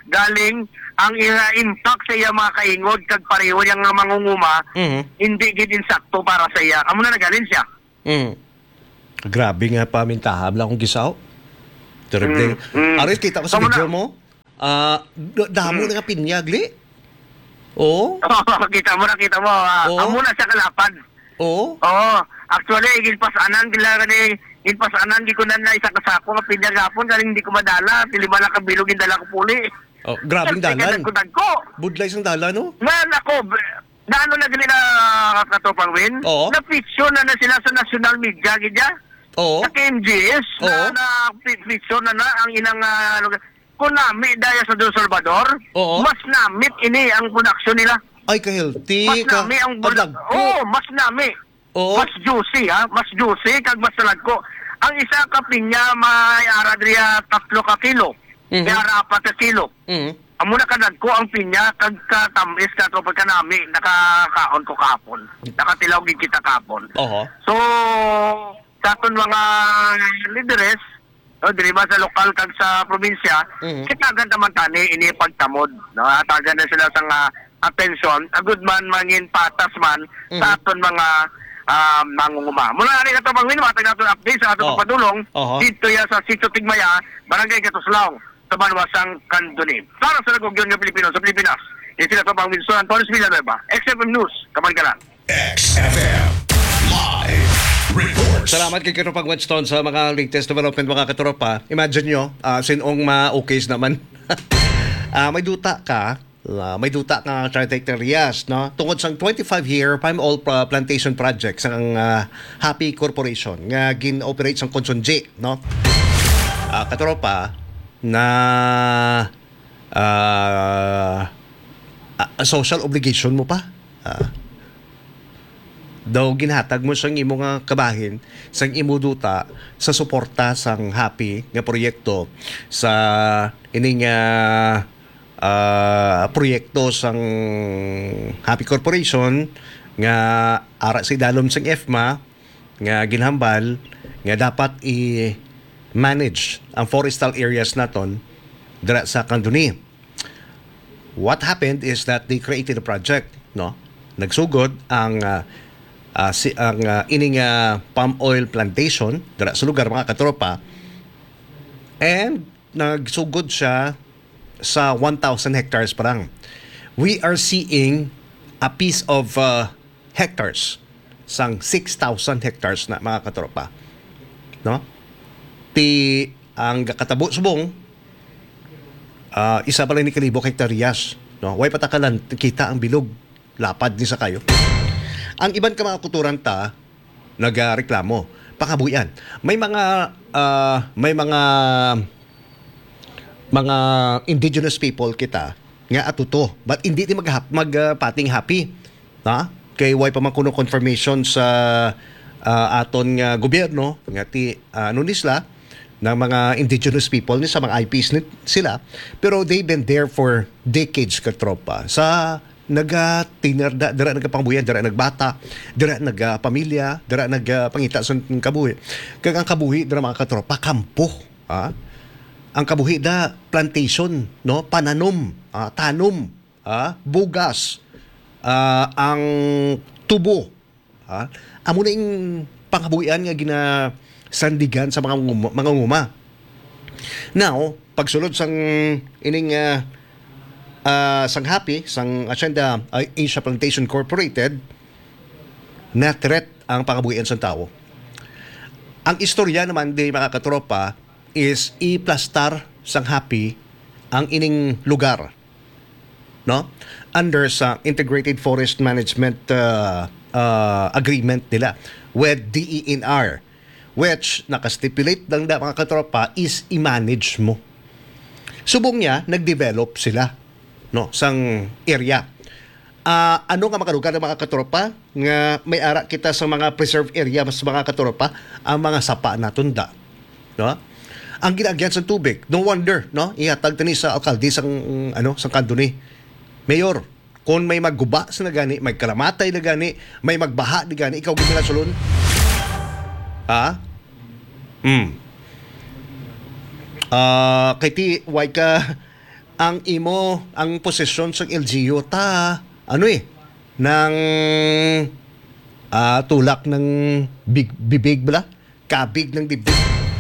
galing ang ira impact sa iya mga kaingod kag pareho yang nga mangunguma Mhm. hindi gid insakto para sa iya. Amo na nagalin siya. Mm. Grabe nga pamintaham lang kung gisaw. Terrible. Mm, mm. Aris, kita ko sa Tama video na. mo. Ah, uh, damo na nga pinyag, li. Oo. kita mo na, kita mo. Uh, Oo. amo na sa kalapad. Oo. Oo. Actually, ginpasanan gila ni ginpasanan gikunan na isa kasako nga pinyagapon kaning hindi ko madala, pilima lang kabilog indala ko puli. Oh, grabing dalan. Ko. Budlay sang dalan, no? Nga nako, naano na gani na katopang win? Oo. Na picture na na sila sa national media gidya. Oo. Sa K M G S Oo. na, na picture na na ang inang uh, lugar. Kung nami daya sa Don Salvador, Oo. mas namit ini ang production nila. Ay, ka-healthy. Mas ka- nami ang kadagko. oh, mas nami. Oo. Mas juicy ha, mas juicy kag mas salagko. Ang isa ka pinya may ara driya tatlo ka kilo. Mhm. May ara apat ka kilo. Mm. Amo na kanad ko ang pinya kag katamis ka to pagka nami nakakaon ko kapon. Nakatilaw gid kita kapon. Oho. So sa aton mga leaders, no, diri ba sa lokal kag sa probinsya, Mhm. kitagan naman tani ini pagtamod, no? Atagan na sila sa nga atensyon, agud man mangin patas man sa aton mga um, mangunguma. Mula na rin ito bang minumata natin update sa aton Oh. pagpadulong Oho. dito ya sa Sitio Tigmaya, Barangay Katuslaw, sa Banwasang Candoni. Para sa Nagugyon ng Pilipino sa Pilipinas, yung sila ito bang Wilson Antonis Villanueva, X F M News, Kamalgalan. X F M Live Reports. Salamat kay Katropang Winston sa mga latest development mga katropa. Imagine nyo, uh, sinong ma-okays naman. Ah, may duta ka, uh, may duta ka Charter Rias, no? Tungod sa twenty-five year palm oil pra- plantation project sa uh, Happy Corporation nga gin-operate sa Consonje, no? Ah, katropa na uh, uh, social obligation mo pa. Ah, daw ginhatag mo sang imo nga kabahin sang imo duta sa suporta sang Happy nga proyekto sa ining uh, uh, proyekto sang Happy Corporation nga ara sa idalom sang F M A nga ginhambal nga dapat i manage ang forestal areas naton dira sa Candoni. What happened is that they created a project, no? Nagsugod ang uh, Uh, si, ang uh, ining uh, palm oil plantation dira sa lugar mga katropa, and nagsugod siya sa one thousand hectares pa lang. We are seeing a piece of uh, hectares sang six thousand hectares na mga katropa, no? Ti ang katabo subong uh, isa pa lang ni kalibok hektaryas, no? Way patakalan kita ang bilog lapad ni sa kayo. Ang iban ka mga kuturan ta nagareklamo pakabuyan. May mga uh, may mga mga indigenous people kita nga atuto but hindi ti mag magpating uh, happy, ha? Kay way pa man kuno confirmation sa uh, aton nga gobyerno nga ti uh, ano nisla ng mga indigenous people ni sa mga I Ps ni sila, pero they've been there for decades katropa sa naga tinarda dira nagapangbuyan dira nagbata dira nagapamilya dira nagpangita sa kabuhi kag ang kabuhi dira mga katropa kampo, ha? Ang kabuhi da plantation, no? Pananom, ah, tanom, ah, bugas, ah, ang tubo, ha? Amo na ing pangkabuhian nga ginasandigan sa mga nguma, mga nguma. Now pagsulod sang ining uh, Uh, sang Happy, sang Hacienda uh, Asia Plantation Incorporated, na threat ang pangabuhian sa tao. Ang istorya naman di mga katropa is i-plastar sang Happy ang ining lugar, no? Under sa Integrated Forest Management uh, uh, Agreement nila with D E N R, which nakastipulate lang da mga katropa is i-manage mo. Subong niya, nag-develop sila, no, sang area. Uh, ano nga makalugar ng mga katropa nga may ara kita sa mga preserved area mas mga katropa ang mga sapa naton da, no? Ang ginagyan sa tubig, no wonder, no, ihatag tani sa alkalde sang ano sang Candoni, mayor, kung may magguba sa nagani, may kalamatay na gani, may magbaha di gani, ikaw gid sulon, ha? Hmm. Ah, uh, kay ti way ka ang imo ang posisyon sa L G U ta ano eh ng ah, tulak ng big, bibig bala kabig ng dibdib.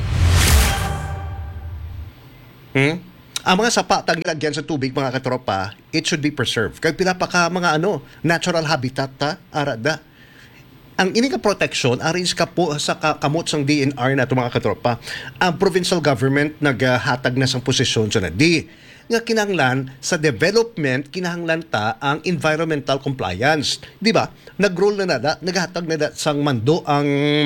Hmm? Ang mga sapa tagilagyan sa tubig mga katropa, it should be preserved. Kaya pila pa ka mga ano, natural habitat ta, arada. Ang ini ka protection aris ka po sa kamot sang D N R na to mga katropa. Ang provincial government naghatag na sang posisyon sa na di nga kinahanglan sa development kinahanglan ta ang environmental compliance. Di ba? Nag-rule na nada, naghatag na da sang mando ang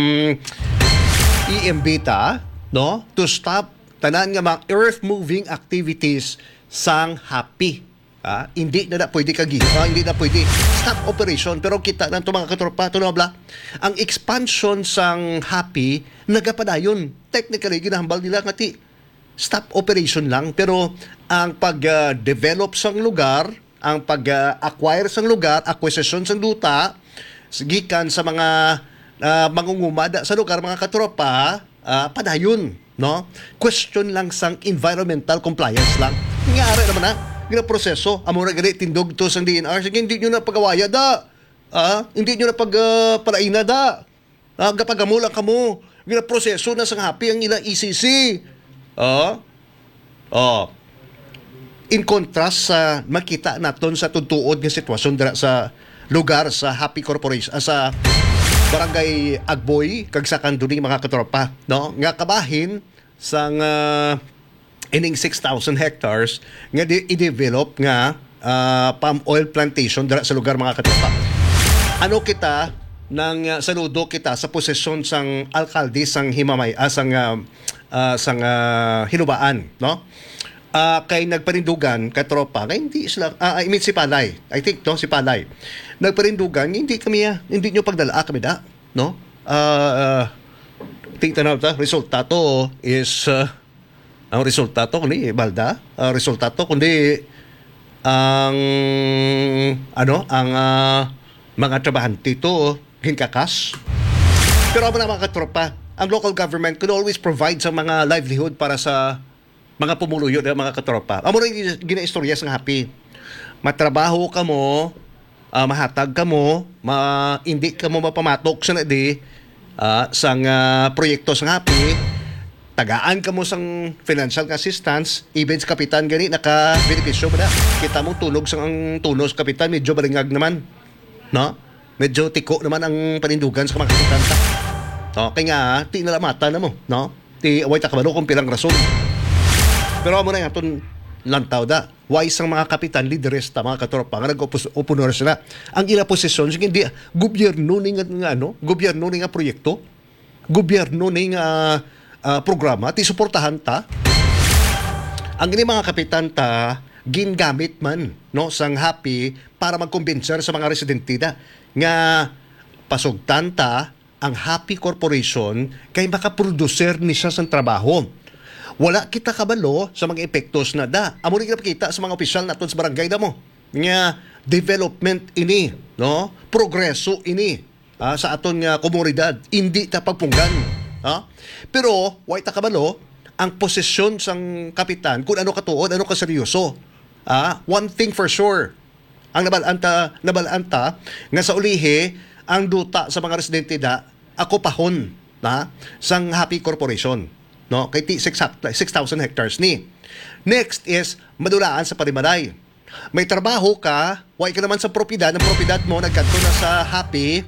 E M B ta, no? To stop tanan nga mga earth-moving activities sang happy. Ah, hindi na na pwede kagi, ah, hindi na pwede stop operation. Pero kita na ito mga katropa, ito na bla, ang expansion sang happy, nagapadayon. Technically, ginahambal nila nga ti stop operation lang. Pero ang pag-develop uh, sang lugar, ang pag-acquire uh, sang lugar, acquisition sang duta, gikan sa mga uh, mangungumada sa lugar, mga katropa, uh, padayon. No? Question lang sang environmental compliance lang. Nangyari naman na, gina proseso, amo na gali tindog to sang D N R, sige hindi nyo na pagawaya da. Ah, hindi nyo na pag uh, paraina da. Ah, gapagamo lang kamo. Gina proseso na sang happy ang ila E C C. Ah. Oh. In contrast sa makita naton sa tuntuod nga sitwasyon dira sa lugar sa Happy Corporation, uh, sa Barangay Agboy kag sa kanduling mga katropa, no? Nga kabahin sang uh, ining six thousand hectares nga di- i-develop nga uh, palm oil plantation dira sa lugar mga katropa. Ano kita nang uh, saludo kita sa posisyon sang alkalde sang Himamay uh, sang uh, uh, sang uh, Hinubaan, no? Uh, kay nagparindugan katropa kay hindi sila uh, I mean si Palay I think no si Palay nagparindugan hindi kami uh, hindi nyo pagdala kami da no uh, uh, tingnan na ta resultato is uh, ang resultato kundi balda uh, resultato kundi ang ano ang uh, mga trabahante to ginkakas. Pero ako na mga katropa, ang local government could always provide sa mga livelihood para sa mga pumuluyo na mga katropa. Amo rin gina-istorya sang happy. Matrabaho ka mo, uh, mahatag ka mo, ma, hindi ka mo mapamatok sa nadi uh, sang uh, proyekto sang happy. Tagaan ka mo sang financial assistance, even sa kapitan gani naka-benepisyo ba na? Kita mo tunog sang tunos kapitan, medyo balingag naman. No? Medyo tiko naman ang panindugan sa mga kapitan ta. No? Kaya nga, ti nalamata na mo. No? Ti away ta kabalo kung pilang rason. Pero amo na yung atong lantaw da. Wise ang mga kapitan, lideresta, mga katropa, nga nag-opunor sila. Ang ila posisyon, sige, hindi, gobyerno ni nga, ano, gobyerno ni nga proyekto, gobyerno ni nga uh, programa, ti suportahan ta. Ang ini mga kapitan ta, gingamit man, no, sang happy, para magkumbinser sa mga residente da, nga pasugtan ta, ang Happy Corporation, kay makaproducer ni siya sang trabaho. Wala kita kabalo sa mga epektos na da. Amo rin kita sa mga opisyal naton sa barangay da mo. Nga development ini, no? Progreso ini ah, sa aton nga komunidad. Hindi ta pagpunggan. Ha? Pero wala ta kabalo ang posisyon sang kapitan kung ano katuod, ano kaseryoso. Ah, one thing for sure. Ang nabalaan ta, nabalaan ta nga sa ulihi ang duta sa mga residente da ako pahon na sang Happy Corporation. No, kay six thousand hectares ni. Next is madulaan sa parimalay. May trabaho ka, way ka naman sa propiedad, ang propiedad mo nagkanto na sa happy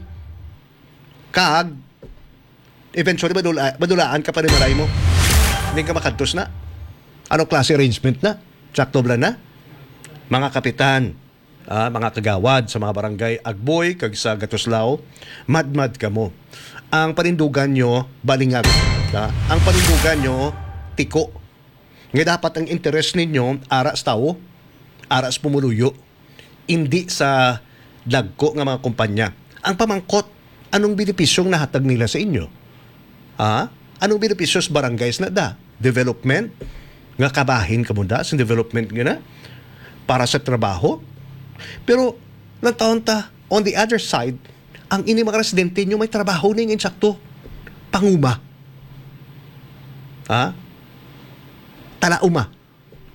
kag eventually madula, madulaan ka parimalay mo. Hindi ka makantos na. Ano klase arrangement na? Sakto bla na? Mga kapitan, ah, mga kagawad sa mga barangay Agboy kag sa Gatuslao, mad-mad ka mo. Ang panindugan nyo, balingag. Ha? Ang panindugan nyo, tiko. Nga dapat ang interest ninyo, aras tao, aras pumuluyo. Hindi sa dagko ng mga kumpanya. Ang pamangkot, anong benepisyong nahatag nila sa inyo? Ha? Anong benepisyo sa barangays na da? Development? Nga kabahin ka mo da sa development nga na? Para sa trabaho? Pero, lang taon ta, on the other side, ang ini mga residente nyo may trabaho na yung insakto. Panguma. Ha? Talauma.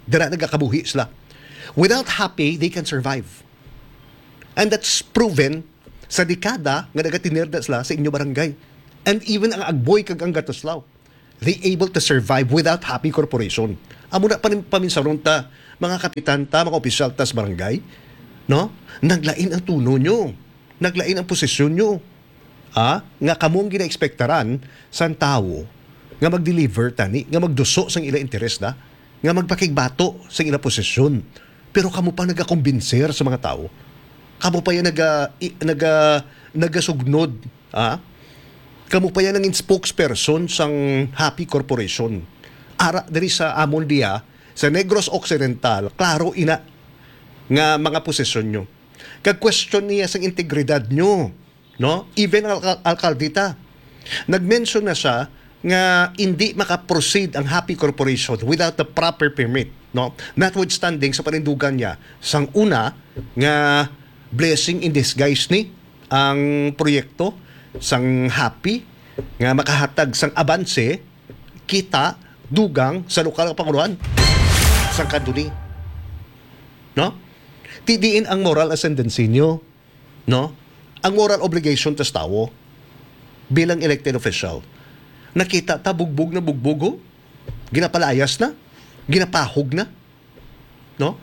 Dira nagakabuhi sila. Without happy, they can survive. And that's proven sa dekada nga nagatinirda sila sa inyo barangay. And even ang agboy kag ang Gatoslaw, they able to survive without happy corporation. Amo na paminsaron ta, mga kapitan ta, mga opisyal ta sa barangay, no? Naglain ang tuno nyo. Naglain ang posisyon nyo. Ah, nga kamong gina-expectaran sa tao nga mag-deliver tani, nga magduso sa ila interes na, nga magpakigbato sa ila posisyon. Pero kamo pa nagakumbinser sa mga tao. Kamo pa yan naga, i, naga, nagasugnod. Ah? Kamo pa yan ang spokesperson sang Happy Corporation. Ara diri sa amon diya, sa Negros Occidental, klaro ina nga mga posisyon nyo. Kag-question niya sa integridad nyo. No? Even ang al- alkaldita. Nag-mention na siya nga hindi makaproceed ang Happy Corporation without the proper permit. No? Notwithstanding sa panindugan niya, sang una nga blessing in disguise ni ang proyekto sang Happy nga makahatag sang abanse kita dugang sa lokal nga panguluhan sang Kanduni. No? Tidiin ang moral ascendancy nyo. No? Ang moral obligation tas tawo bilang elected official. Nakita ta bugbog na bugbogo, ginapalayas na, ginapahog na. No?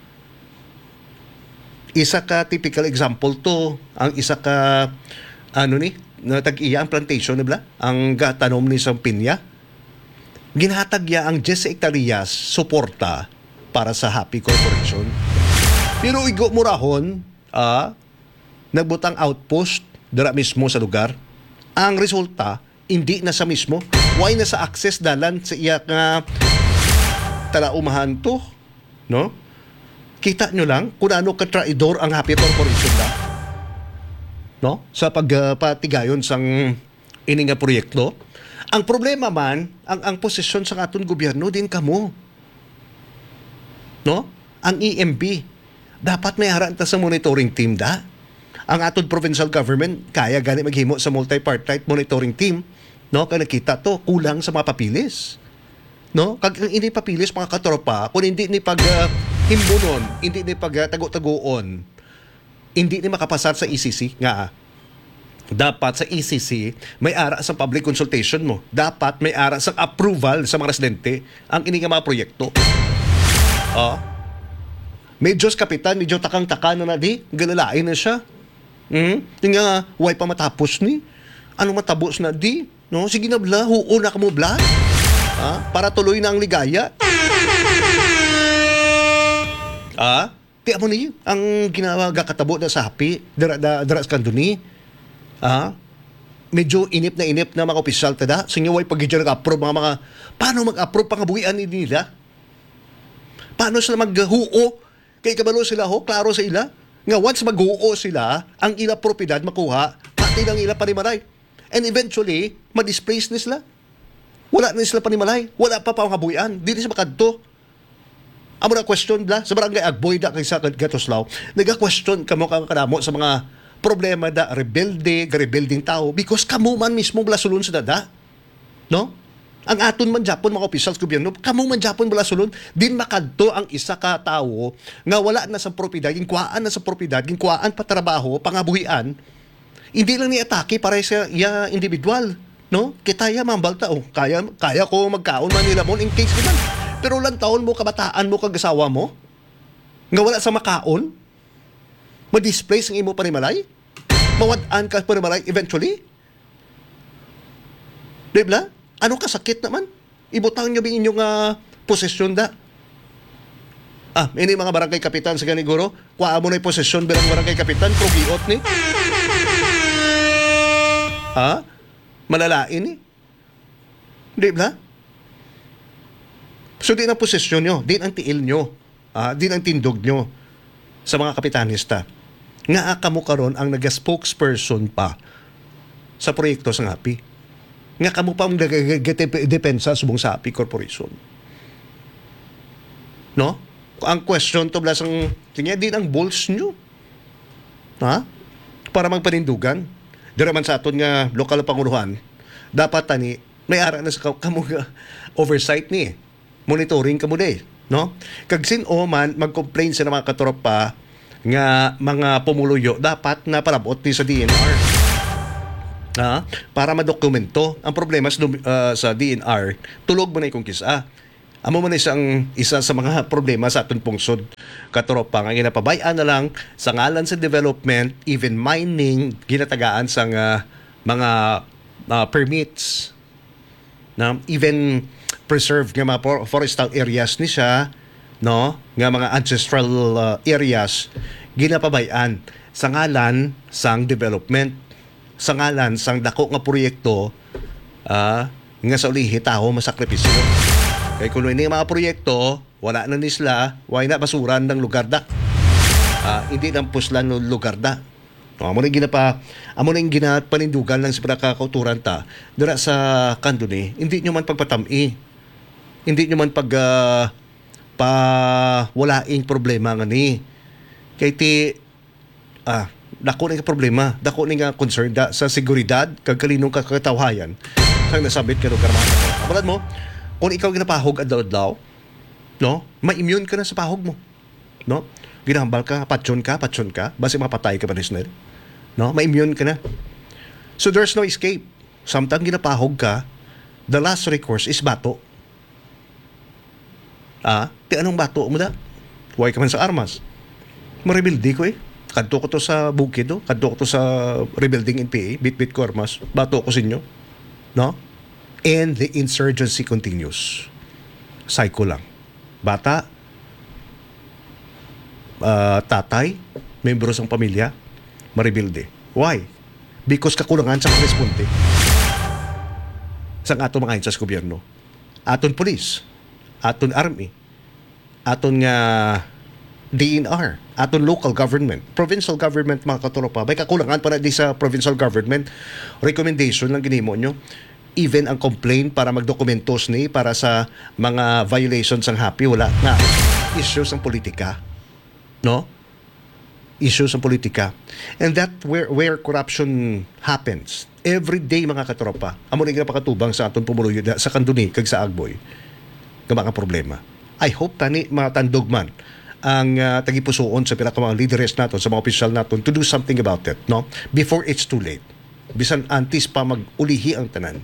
Isa ka typical example to, ang isa ka ano ni, na tag-iya ang plantation nibla, ang gatanom ni sang pinya. Ginhatag ya ang ten hectareas suporta para sa Happy Corporation. Pero igo murahon, ah, nagbutang outpost dira mismo sa lugar. Ang resulta, hindi na sa mismo. Why na sa access dalan sa iya nga talaumahan to, no? Kita nyo lang kung ano ka-traidor ang Happy Corporation na, no? Sa pagpatigayon uh, sang ining nga proyekto. Ang problema man, ang ang posisyon sa aton gobyerno din kamo. No? Ang E M B dapat may haranta sa monitoring team da. Ang aton provincial government kaya gani maghimo sa multi-partite monitoring team, no? Kaya nakita to kulang sa mga papilis. No? Kag hindi papilis mga katropa, kung hindi ni pag uh, himbunon, hindi ni pag uh, tago-tagoon, hindi ni makapasar sa E C C nga. Dapat sa E C C may ara sa public consultation mo. Dapat may ara sa approval sa mga residente ang ini nga mga proyekto. Ah. Medyo kapitan, medyo takang-taka na na di, galalain na siya. Hmm? Yung nga, why pa matapos ni? Ano matabos na di? No? Sige na bla, huo na ka mo bla. Ah? Para tuloy na ang ligaya. Ah? Tiyan mo ni, ang ginawa katabo na sa Happy, dara, dara, dara sa Kanduni. Ah, medyo inip na inip na mga opisyal tada. Sa inyo ay pag-idyo nag-approve mga mga, paano mag-approve pangabuhian nila? Paano sila mag-huo? Kaya kabalo sila ho, klaro sa ila. Nga once mag-huo sila, ang ila propiedad makuha, pati ng ila panimalay. And eventually, ma-displace na sila. Wala na sila panimalay. Wala pa pangabuhian. Di na sila makadto. Amo na question bla, sa barangay Agboy da kay sa Gatoslaw, nag-question kamo kang kanamo sa mga problema da rebelde, rebelding tao because kamo man mismo blasulon sa dada. No? Ang aton man Japon mga officials gobyerno, kamo man Japon blasulon din makadto ang isa ka tawo nga wala na sa propiedad, ginkuhaan na sa propiedad, ginkuhaan pa trabaho, pangabuhian. Hindi lang ni atake para sa iya individual, no? Kitaya mambalta oh, kaya kaya ko magkaon man nila mo in case naman. Pero lang taon mo kabataan mo kag asawa mo nga wala sa makaon, ma-displace ang imo panimalay. Mawadaan ka panimalay eventually? Diba? Ano kasakit naman? Ibutang nyo bing inyong uh, posisyon da. Ah, ini mga barangay kapitan sa ganiguro, kuha mo na yung posisyon bilang barangay kapitan, progiot ni. Ha? Malalain ni. Diba? So, din ang posisyon nyo, din ang tiil nyo, ah, din ang tindog nyo sa mga kapitanista. Nga ka mo karon ang nag-spokesperson pa sa proyekto sa Happy. Nga ka mo pa ang nag-depensa sa buong Happy Corporation. No? Ang question to blas ang tingnan din ang balls nyo. Ha? Para magpanindugan. Dira man sa aton nga lokal na panguluhan, dapat tani may ara na sa kamo oversight ni. Monitoring kamo day. no? Kag sin-o man mag-complain sa mga katropa nga mga pumuluyo dapat na palabot ni sa D N R. Ha? Para madokumento. Ang problema sa, uh, sa D N R, tulog mo na ikong kisa. Amo man isang isa sa mga problema sa aton pungsod katropa nga ginapabayaan na lang sa ngalan sa development, even mining ginatagaan sa uh, mga uh, permits na even preserve nga mga forestal areas ni siya, no, nga mga ancestral uh, areas ginapabayaan sa ngalan sang development, sa ngalan sang dako nga proyekto uh, nga sa ulihi tao masakripisyo. Kaya kung hindi mga proyekto, wala na nisla, why na basuran ng lugar da. Uh, hindi nang puslan ng lugar da. No, amo na ginapa, amo na ginapanindugan lang sa pinakakauturan ta dira sa Candoni. Hindi nyo man pagpatami. Hindi nyo man pag uh, pa walaing problema nga ni. Kay ti ah, dako na nga problema, dako na nga concern da sa seguridad kag kalinong kakatawhayan. Sang nasabit ka lugar mga kato. Kapalad mo, kung ikaw ginapahog adlaw-adlaw, no? Ma-immune ka na sa pahog mo. No? Ginahambal ka, patsyon ka, patsyon ka, basi mapatay ka pa rin. No? Ma-immune ka na. So there's no escape. Samtang ginapahog ka, the last recourse is bato. Ah, ti anong bato mo da? Huwag ka man sa armas. Marebuildi ko eh. Kadto ko to sa bukid, oh. Kadto ko to sa rebuilding N P A, bit-bit ko armas. Bato ko sinyo. No? And the insurgency continues. Psycho lang. Bata, uh, tatay, membro ng pamilya, maribilde. Why? Because kakulangan sa mga responde sa aton mga insas gobyerno. Aton police, aton army, aton nga D N R, aton local government, provincial government mga katropa. May kakulangan pa na di sa provincial government. Recommendation lang ginimo nyo. Even ang complaint para magdokumentos ni para sa mga violations ng happy, wala na. Issues ng politika. No? Issues ng politika. And that where where corruption happens. Every day mga katropa. Amo rin nga pakatubang sa aton pumuluyo sa Candoni kag sa Agboy. Ng mga problema. I hope tani matandog man ang uh, tagipusoon sa pinaka mga leaders naton, sa mga opisyal naton to do something about it, no? Before it's too late. Bisan antis pa mag-ulihi ang tanan.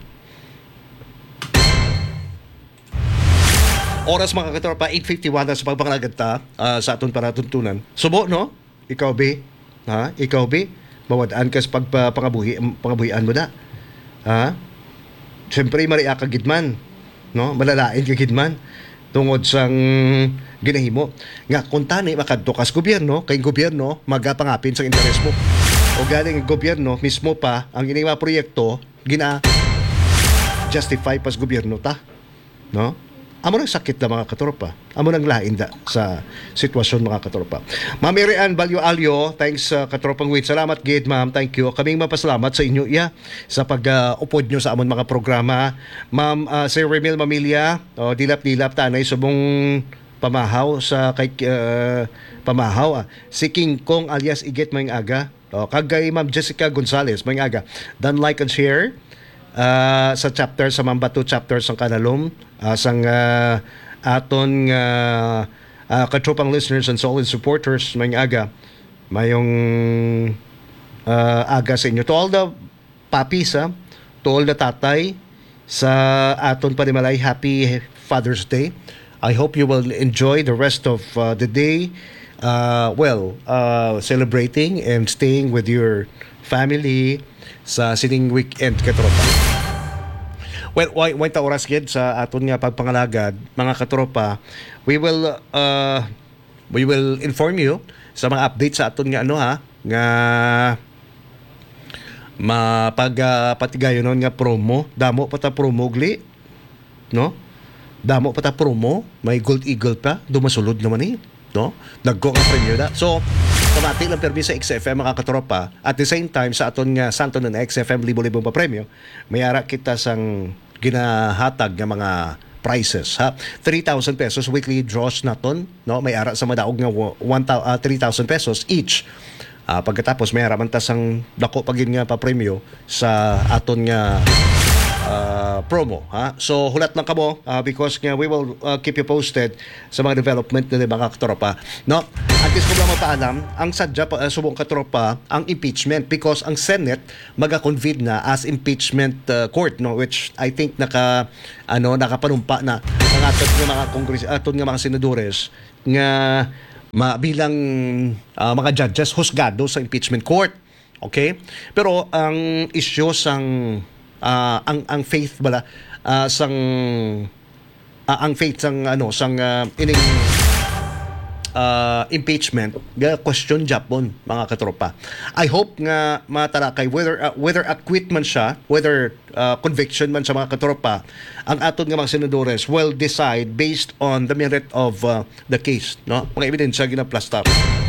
Oras mga katropa, eight fifty-one na sa pagpangalagad ta uh, sa aton paratuntunan. Subo, no? Ikaw, be? Ha? Ikaw, be? Mawadaan ka sa pagpangabuhi, pangabuhian mo na. Ha? Siyempre, mariya ka gidman. No? Malalain ka gidman. Tungod sang ginahimo. Nga, kung tani, makadto ka sa gobyerno, kay gobyerno, magapangapin sa interes mo. O galing gobyerno, mismo pa, ang ginagawa proyekto, gina-justify pa sa gobyerno ta. No? Amo nang sakit na mga katropa. Amo nang lain da sa sitwasyon mga katropa. Ma'am Mary Ann Balyo-Alyo, thanks sa uh, katropang wait. Salamat gid ma'am, thank you. Kaming mapasalamat sa inyo iya sa pag-upod uh, nyo sa amon mga programa. Ma'am uh, Sir Remil Mamilya, oh, dilap-dilap tanay subong pamahaw sa kay uh, pamahaw ah. Si King Kong alias Iget Mayng Aga. Oh, kagay Ma'am Jessica Gonzalez Mayng Aga. Dan like and share. Uh, sa chapter sa Mambato chapter sa Kanalom uh, sang uh, aton uh, uh, katropang listeners and solid supporters may aga mayong uh, aga sa inyo to all the papis ha? To all the tatay sa aton panimalay, happy Father's Day. I hope you will enjoy the rest of uh, the day uh, well uh, celebrating and staying with your family sa sining weekend katropa. Well, why why ta oras gid sa aton nga pagpangalagad mga katropa. We will uh we will inform you sa mga updates sa aton nga ano ha nga mapag uh, patigayon non nga promo. Damo pa ta promo gli. No? Damo pa ta promo, may Gold Eagle pa, dumasulod naman eh. No? Naggo nga premyo da. So, pamati lang permi sa X F M mga katropa. At the same time, sa aton nga Santon ng X F M, libo-libong pa premyo, mayara kita sang ginahatag nga mga prices. Ha? three thousand pesos weekly draws naton. No? May ara sa madaog nga three thousand pesos each. Uh, pagkatapos, may haraman ta sang dako pagin nga pa premyo sa aton nga uh, promo. Ha? So, hulat lang kamo uh, because nga we will uh, keep you posted sa mga development na mga katropa. No? At least kung lang mapaalam, ang sadya pa, uh, subong katropa, ang impeachment because ang Senate maga-convene na as impeachment uh, court, no? Which I think naka, ano, nakapanumpa na ng aton nga mga kongres, aton nga mga senadores nga mabilang uh, mga judges husgado sa impeachment court. Okay? Pero ang issue sang uh, ang ang faith bala uh, sang uh, ang faith sang ano sang uh, ining uh, impeachment ga question Japon mga katropa. I hope nga matalakay whether uh, whether acquit man siya, whether uh, conviction man sa mga katropa, ang aton nga mga senadores will decide based on the merit of uh, the case, no? Mga ebidensya ginaplastar.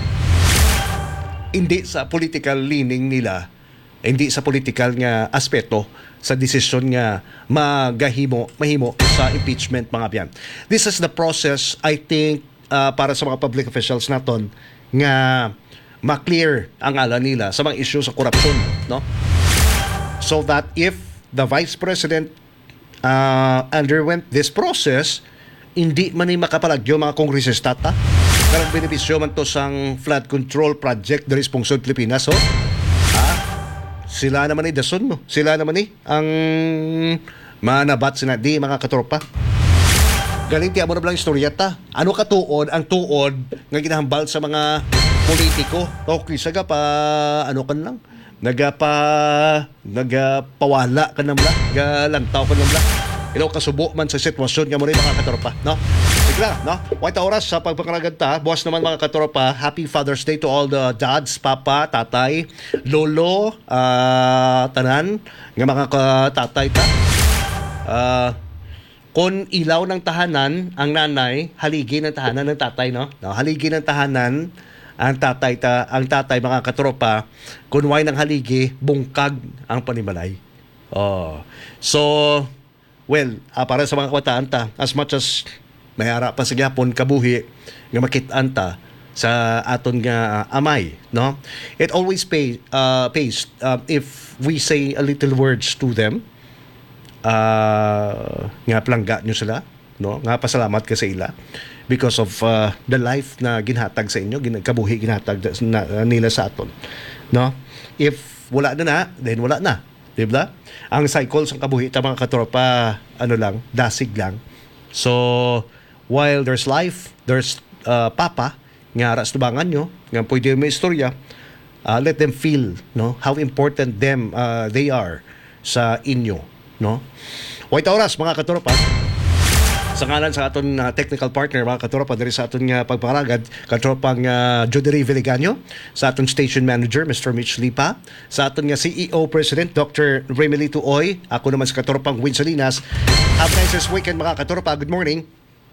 Hindi sa political leaning nila, hindi sa political nga aspeto sa desisyon nga magahimo mahimo sa impeachment mga biyan. This is the process I think uh, para sa mga public officials naton nga ma-clear ang ala nila sa mga issue sa korupsyon, no? So that if the Vice President uh, underwent this process, hindi man ni makapalagyo mga kongresista ta. Karang benepisyo man to sang flood control project dari sponsor Pilipinas, oh. Ha? Sila naman ni dason mo. Sila naman ni ang manabat sina di mga katropa. Galing tiya mo na lang istorya ta. Ano ka tuod? Ang tuod nga ginahambal sa mga politiko. Okay, saga pa ano kan lang. Nagapa nagapawala ka namla, galantaw ka namla. Ilaw kasubo man sa sitwasyon nga mo rin mga katropa, no? Sigla, no? White oras sa pagpakaraganta. Buwas naman mga katropa, happy Father's Day to all the dads, papa, tatay, lolo, uh, tanan, nga mga tatay ta. Uh, kung ilaw ng tahanan, ang nanay, haligi ng tahanan ng tatay, no? No, haligi ng tahanan, ang tatay ta, ang tatay mga katropa, kung way ng haligi, bungkag ang panimalay. Oh. So, well, uh, para sa mga kabataan ta, as much as may ara pa sa gyapon kabuhi nga makit-an ta sa aton nga uh, amay, no? It always pay uh, pays uh, if we say a little words to them. Uh, nga plangga nyo sila, no? Nga pasalamat ka sa ila because of uh, the life na ginhatag sa inyo, gin- kabuhi ginhatag na, na, nila sa aton, no? If wala na na, then wala na. Diba? Ang cycle sa kabuhi ta mga katropa, ano lang, dasig lang. So, while there's life, there's uh, papa, nga aras tubangan nyo, nga pwede may istorya, uh, let them feel, no, how important them uh, they are sa inyo, no? White oras mga katropa. Sa ngalan sa aton uh, technical partner mga katropa diri sa aton nga pagpangaragad, katropang uh, Joderi Viliganyo, sa aton station manager Mister Mitch Lipa, sa aton nga C E O President Doctor Remelito Oy, ako naman sa katropang Win Salinas. Have a nice weekend mga katropa. Good morning.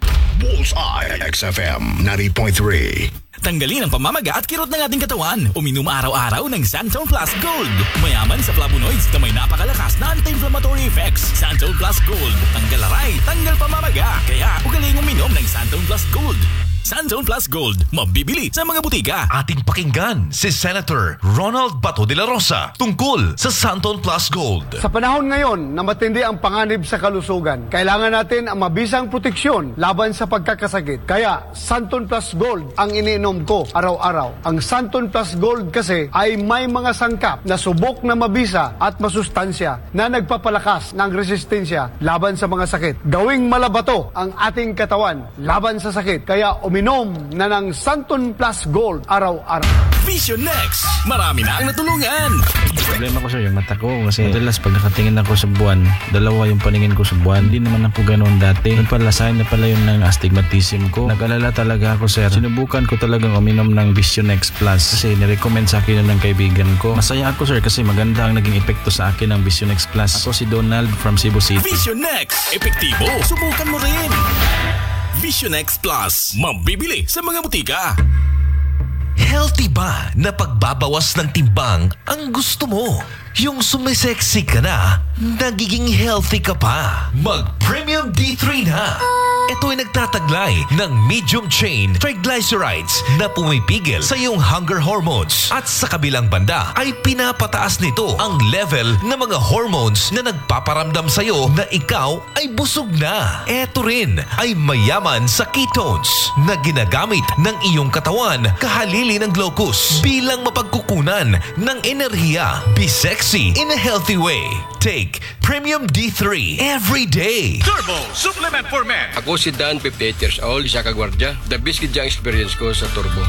Bullseye X F M ninety point three. Tanggalin ang pamamaga at kirot ng ating katawan. Uminom araw-araw ng Santone Plus Gold. Mayaman sa flavonoids na may napakalakas na anti-inflammatory effects. Santone Plus Gold. Tanggal aray, tanggal pamamaga. Kaya ugaling uminom ng Santone Plus Gold. Santone Plus Gold. Mabibili sa mga butika. Ating pakinggan si Senator Ronald Bato de la Rosa tungkol sa Santone Plus Gold. Sa panahon ngayon na matindi ang panganib sa kalusugan, kailangan natin ang mabisang proteksyon laban sa pagkakasakit. Kaya Santone Plus Gold ang iniinom ko araw-araw. Ang Santone Plus Gold kasi ay may mga sangkap na subok na mabisa at masustansya na nagpapalakas ng resistensya laban sa mga sakit. Gawing malabato ang ating katawan laban sa sakit. Kaya uminom na ng Santone Plus Gold araw-araw. Vision Next. Marami na ang natulungan. Problema ko sir, yung mata ko. Kasi madalas pag nakatingin ako sa buwan, dalawa yung paningin ko sa buwan. Hindi naman ako ganoon dati. Yung pala, sign na pala yun ng astigmatism ko. Nag-alala talaga ako sir. Sinubukan ko talagang uminom ng Vision Next Plus. Kasi nirecommend sa akin yun ng kaibigan ko. Masaya ako sir kasi maganda ang naging epekto sa akin ng Vision Next Plus. Ako si Donald from Cebu City. Vision Next. Epektibo. Subukan mo rin. Vision Next Plus. Mabibili sa mga butika. Healthy ba na pagbabawas ng timbang ang gusto mo? Yung sumisexy ka na, nagiging healthy ka pa. Mag-Premium D three na. Ito ay nagtataglay ng medium chain triglycerides na pumipigil sa iyong hunger hormones. At sa kabilang banda ay pinapataas nito ang level ng mga hormones na nagpaparamdam sa iyo na ikaw ay busog na. Ito rin ay mayaman sa ketones na ginagamit ng iyong katawan kahalili ng glucose bilang mapagkukunan ng enerhiya. Be sexy in a healthy way. Take Premium D three every day. Turbo Supplement for Men. Ako si Dan, fifty-eight years old, isa ka gwardya. The best gid ang experience ko sa Turbo.